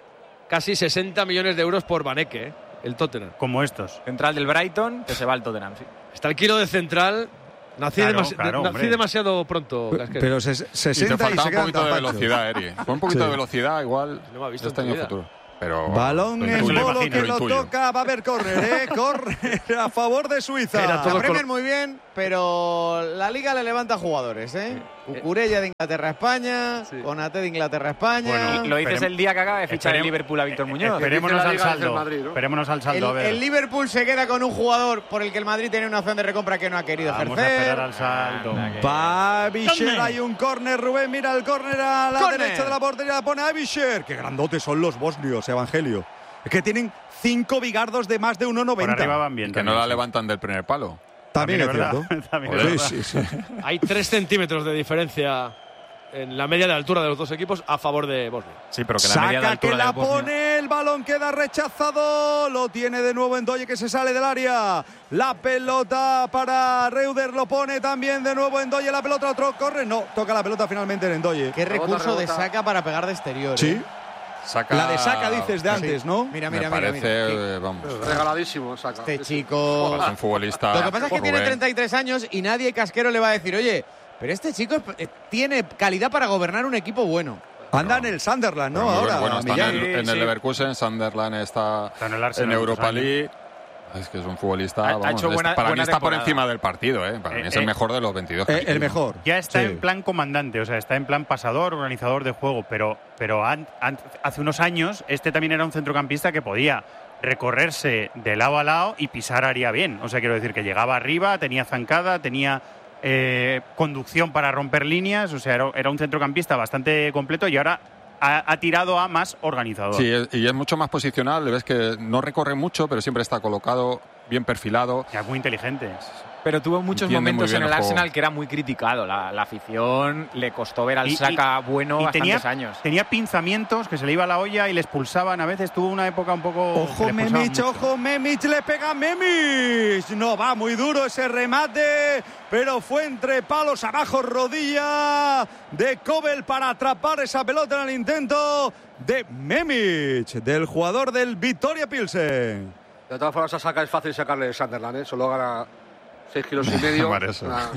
Speaker 3: casi sesenta millones de euros por Van Ecke, ¿eh? El Tottenham.
Speaker 11: Como estos.
Speaker 6: Central del Brighton, que se va al Tottenham, sí.
Speaker 3: Está el kilo de central. Nací,
Speaker 11: Claro,
Speaker 3: demasi-
Speaker 11: claro,
Speaker 3: de- nací
Speaker 11: hombre.
Speaker 3: demasiado pronto, Casquero.
Speaker 1: Pero ses-
Speaker 5: Y te
Speaker 1: sesenta y,
Speaker 5: falta
Speaker 1: se
Speaker 5: un
Speaker 1: quedan
Speaker 5: poquito
Speaker 1: tan
Speaker 5: de
Speaker 1: panchos.
Speaker 5: velocidad, Eri. Con un poquito
Speaker 1: Sí.
Speaker 5: de velocidad igual
Speaker 3: No me ha visto
Speaker 5: este
Speaker 3: en tu
Speaker 5: año
Speaker 3: vida.
Speaker 5: futuro. Pero
Speaker 1: Balón
Speaker 5: lo
Speaker 1: en
Speaker 5: intuyo.
Speaker 1: Bolo que
Speaker 5: Lo
Speaker 1: lo
Speaker 5: intuyo.
Speaker 1: toca, va a haber córner, ¿eh? Córner a favor de Suiza.
Speaker 3: Era todo
Speaker 2: La Premier
Speaker 3: colo-
Speaker 2: muy bien, pero la Liga le levanta jugadores, ¿eh? Cucurella de Inglaterra a España, Konaté de Inglaterra a España.
Speaker 11: Bueno,
Speaker 6: Lo dices
Speaker 11: Esperem-
Speaker 6: el día que acaba de fichar el
Speaker 11: esperem-
Speaker 6: Liverpool a Víctor Muñoz.
Speaker 11: Esperémonos
Speaker 15: Dice la
Speaker 11: al
Speaker 15: Liga desde el
Speaker 11: saldo.
Speaker 15: Madrid, ¿no?
Speaker 11: Esperémonos al
Speaker 2: el,
Speaker 11: saldo, a ver.
Speaker 2: el Liverpool se queda con un jugador por el que el Madrid tiene una opción de recompra que no ha querido
Speaker 11: Vamos a
Speaker 2: ejercer.
Speaker 11: esperar al saldo.
Speaker 1: Va Avisher, hay un córner, Rubén, mira el córner a la
Speaker 2: Córner.
Speaker 1: derecha de la portería, la pone Avisher. Qué grandotes son los bosnios, Evangelio. Es que tienen cinco bigardos de más de uno
Speaker 11: Por arriba
Speaker 1: noventa.
Speaker 11: van bien.
Speaker 5: Que no
Speaker 11: también,
Speaker 5: la
Speaker 11: sí.
Speaker 5: levantan del primer palo.
Speaker 1: También es
Speaker 11: verdad.
Speaker 1: cierto.
Speaker 11: También es
Speaker 5: Joder.
Speaker 11: verdad.
Speaker 1: Sí, sí, sí.
Speaker 3: Hay tres centímetros de diferencia en la media de altura de los dos equipos a favor de Bosnia.
Speaker 18: Sí, pero que la media de
Speaker 1: Saca que
Speaker 18: altura
Speaker 1: la
Speaker 18: de Bosnia-
Speaker 1: pone, el balón queda rechazado, lo tiene de nuevo Endoye que se sale del área. La pelota para Reuter, lo pone también de nuevo Endoye, la pelota otro corre, no, toca la pelota finalmente en Endoye.
Speaker 2: Qué
Speaker 15: Rebota,
Speaker 2: recurso de
Speaker 15: rebota.
Speaker 2: saca para pegar de exterior.
Speaker 1: Sí,
Speaker 2: ¿eh?
Speaker 5: Saca,
Speaker 1: la de saca dices de antes, ¿no?
Speaker 2: Mira,
Speaker 5: Me
Speaker 2: mira, mira.
Speaker 5: parece,
Speaker 2: mira.
Speaker 5: eh, vamos,
Speaker 15: Regaladísimo, saca.
Speaker 2: Este chico.
Speaker 5: es un futbolista.
Speaker 2: Lo que pasa es que tiene
Speaker 5: joven.
Speaker 2: treinta y tres años y nadie casquero le va a decir, oye, pero este chico es- eh, tiene calidad para gobernar un equipo bueno.
Speaker 1: Anda en el Sunderland, ¿no?
Speaker 5: Pero muy
Speaker 1: Ahora,
Speaker 5: bueno, está en
Speaker 1: Millán.
Speaker 5: el, en
Speaker 6: Sí,
Speaker 5: el
Speaker 6: sí.
Speaker 5: Leverkusen, Sunderland está,
Speaker 11: Está en el Arsenal
Speaker 5: en Europa
Speaker 11: muchos años.
Speaker 5: League. Es que es un futbolista,
Speaker 6: Ha- ha
Speaker 5: vamos,
Speaker 6: hecho
Speaker 5: es-
Speaker 6: buena-
Speaker 5: para mí
Speaker 6: buena
Speaker 5: está por
Speaker 6: temporada.
Speaker 5: encima del partido, ¿eh? Para
Speaker 11: Eh,
Speaker 5: mí es el
Speaker 11: eh,
Speaker 5: mejor de los veintidós. que
Speaker 1: Eh,
Speaker 5: ha
Speaker 1: el
Speaker 5: tenido.
Speaker 1: mejor.
Speaker 11: Ya está
Speaker 1: Sí.
Speaker 11: en plan comandante, o sea, está en plan pasador, organizador de juego, pero, pero an- an- hace unos años este también era un centrocampista que podía recorrerse de lado a lado y pisar área bien. O sea, quiero decir que llegaba arriba, tenía zancada, tenía eh, conducción para romper líneas, o sea, era, era un centrocampista bastante completo y ahora ha, ha tirado a más organizador.
Speaker 5: Sí, es- y es mucho más posicional. Le ves que no recorre mucho, pero siempre está colocado, bien perfilado.
Speaker 11: Ya, muy inteligente.
Speaker 6: Pero tuvo muchos
Speaker 5: Entiende muy
Speaker 6: momentos
Speaker 5: bien
Speaker 6: en el
Speaker 5: el juego.
Speaker 6: Arsenal que era muy criticado. La, la afición le costó ver al
Speaker 11: Y-
Speaker 6: Saka bueno
Speaker 11: y
Speaker 6: bastantes
Speaker 11: tenía,
Speaker 6: años.
Speaker 11: tenía pinzamientos que se le iba la olla y le expulsaban. A veces tuvo una época un poco. que
Speaker 1: Ojo
Speaker 11: le expulsaban
Speaker 1: Memich,
Speaker 11: mucho.
Speaker 1: ojo Memich, le pega Memich. No, va muy duro ese remate, pero fue entre palos abajo, rodilla de Kobel para atrapar esa pelota en el intento de Memich, del jugador del Victoria Pilsen.
Speaker 15: De todas formas, a Saka es fácil sacarle de Sunderland, ¿eh? Solo gana seis kilos y medio.
Speaker 5: Por eso.
Speaker 15: Una-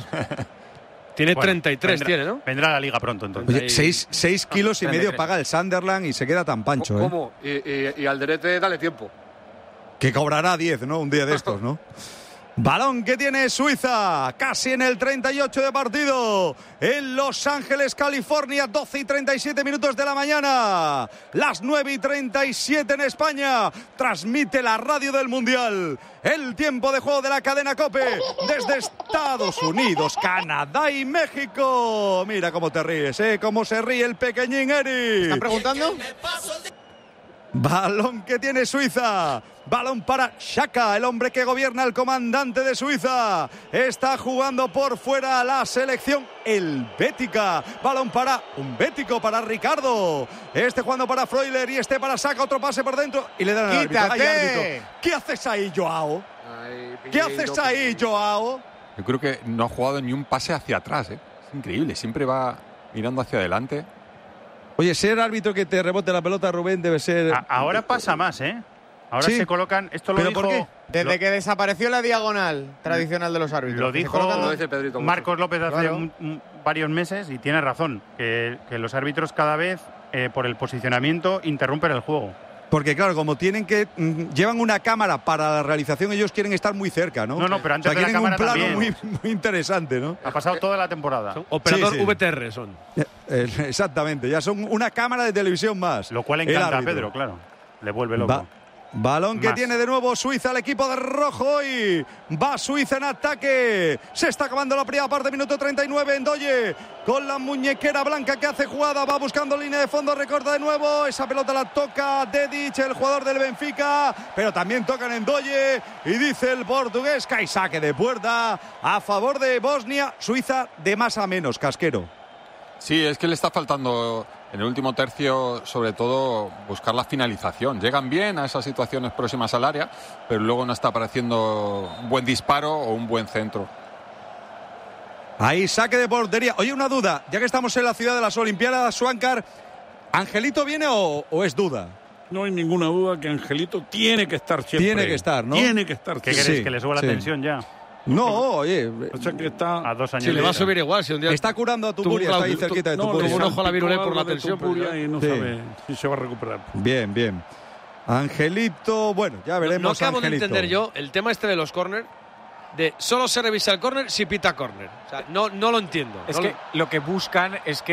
Speaker 3: Tiene
Speaker 11: Bueno,
Speaker 3: treinta y tres,
Speaker 11: vendrá-
Speaker 3: tiene, ¿no?
Speaker 11: Vendrá a la liga pronto, entonces.
Speaker 1: Oye, seis, seis kilos y
Speaker 6: treinta y
Speaker 1: medio
Speaker 6: tres.
Speaker 1: paga el Sunderland y se queda tan pancho, ¿eh?
Speaker 15: ¿Cómo? Y, y, y al Derete, dale tiempo.
Speaker 1: Que cobrará diez, ¿no? Un día de estos, ¿no? Balón que tiene Suiza, casi en el treinta y ocho de partido, en Los Ángeles, California, doce y treinta y siete minutos de la mañana, las nueve y treinta y siete en España, transmite la radio del Mundial, el tiempo de juego de la cadena COPE, desde Estados Unidos, Canadá y México. Mira cómo te ríes, ¿eh? Cómo se ríe el pequeñín Eri.
Speaker 2: ¿Están preguntando?
Speaker 1: Balón que tiene Suiza. Balón para Xhaka, el hombre que gobierna, el comandante de Suiza. Está jugando por fuera la selección helvética. Balón para un bético, para Ricardo. Este jugando para Freuler y este para Xhaka. Otro pase por dentro y le dan al árbitro.
Speaker 2: ¡Quítate!
Speaker 1: Ay, árbitro. ¿Qué haces ahí, Joao?
Speaker 15: Ay,
Speaker 1: ¿Qué
Speaker 15: Piñeiro,
Speaker 1: haces ahí,
Speaker 15: Piñeiro.
Speaker 1: Joao?
Speaker 5: Yo creo que no ha jugado ni un pase hacia atrás, ¿eh? Es increíble, siempre va mirando hacia adelante.
Speaker 1: Oye, ser árbitro que te rebote la pelota, Rubén, debe ser...
Speaker 11: A- ahora pasa más, ¿eh? Ahora
Speaker 1: Sí.
Speaker 11: se colocan. Esto lo
Speaker 1: ¿Pero
Speaker 11: dijo.
Speaker 1: por qué?
Speaker 2: Desde
Speaker 11: lo-
Speaker 2: que desapareció la diagonal tradicional de los árbitros.
Speaker 11: Lo
Speaker 2: que se
Speaker 11: dijo
Speaker 2: colocan-
Speaker 15: Lo dice Pedrito mucho.
Speaker 11: Marcos López hace
Speaker 2: Claro.
Speaker 11: un- un- varios meses y tiene razón. Que, que los árbitros cada vez, eh, por el posicionamiento, interrumpen el juego.
Speaker 1: Porque claro, como tienen que mm, llevan una cámara para la realización, ellos quieren estar muy cerca, ¿no?
Speaker 11: No, no, pero
Speaker 1: O
Speaker 11: antes
Speaker 1: sea,
Speaker 11: de la
Speaker 1: quieren un
Speaker 11: cámara
Speaker 1: plano
Speaker 11: también.
Speaker 1: muy, muy interesante, ¿no?
Speaker 11: Ha pasado toda la temporada.
Speaker 3: Operador
Speaker 1: Sí, sí.
Speaker 3: V T R son.
Speaker 1: Eh, Exactamente, ya son una cámara de televisión más.
Speaker 11: Lo cual
Speaker 1: El
Speaker 11: encanta a
Speaker 1: árbitro.
Speaker 11: Pedro, claro. Le vuelve loco.
Speaker 1: Va- Balón que
Speaker 11: Más.
Speaker 1: tiene de nuevo Suiza, el equipo de rojo y va Suiza en ataque. Se está acabando la primera parte, minuto treinta y nueve. Endoye con la muñequera blanca que hace jugada, va buscando línea de fondo, recorta de nuevo. Esa pelota la toca Dedic, el jugador del Benfica, pero también tocan Endoye y dice el portugués que hay saque de puerta a favor de Bosnia. Suiza de más a menos, Casquero.
Speaker 5: Sí, es que le está faltando en el último tercio, sobre todo, buscar la finalización. Llegan bien a esas situaciones próximas al área, pero luego no está apareciendo un buen disparo o un buen centro.
Speaker 1: Ahí, saque de portería. Oye, una duda, ya que estamos en la ciudad de las Olimpiadas, Suáncar, ¿Angelito viene o, o es duda?
Speaker 16: No hay ninguna duda que Angelito tiene que estar siempre.
Speaker 1: Tiene que estar, ¿no?
Speaker 16: Tiene que estar.
Speaker 11: ¿Qué queréis? Sí, ¿que le suba
Speaker 1: sí.
Speaker 11: la tensión ya?
Speaker 1: No, oye.
Speaker 16: O sea que está
Speaker 11: a dos años.
Speaker 3: Si le va a subir igual. Si un día
Speaker 1: está curando a Tupuria, está ahí cerquita de
Speaker 16: no,
Speaker 1: Tupuria.
Speaker 3: Tuvo un ojo a la Virulé por la tensión.
Speaker 16: Pero y no
Speaker 1: sí.
Speaker 16: sabe si se va a recuperar.
Speaker 1: Bien, bien. Angelito, bueno, ya veremos.
Speaker 3: No, no acabo
Speaker 1: Angelito.
Speaker 3: de entender yo el tema este de los córner. De solo se revisa el córner si pita córner. O sea, no, no lo entiendo.
Speaker 6: Es
Speaker 3: no
Speaker 6: que
Speaker 3: lo...
Speaker 6: lo que buscan es que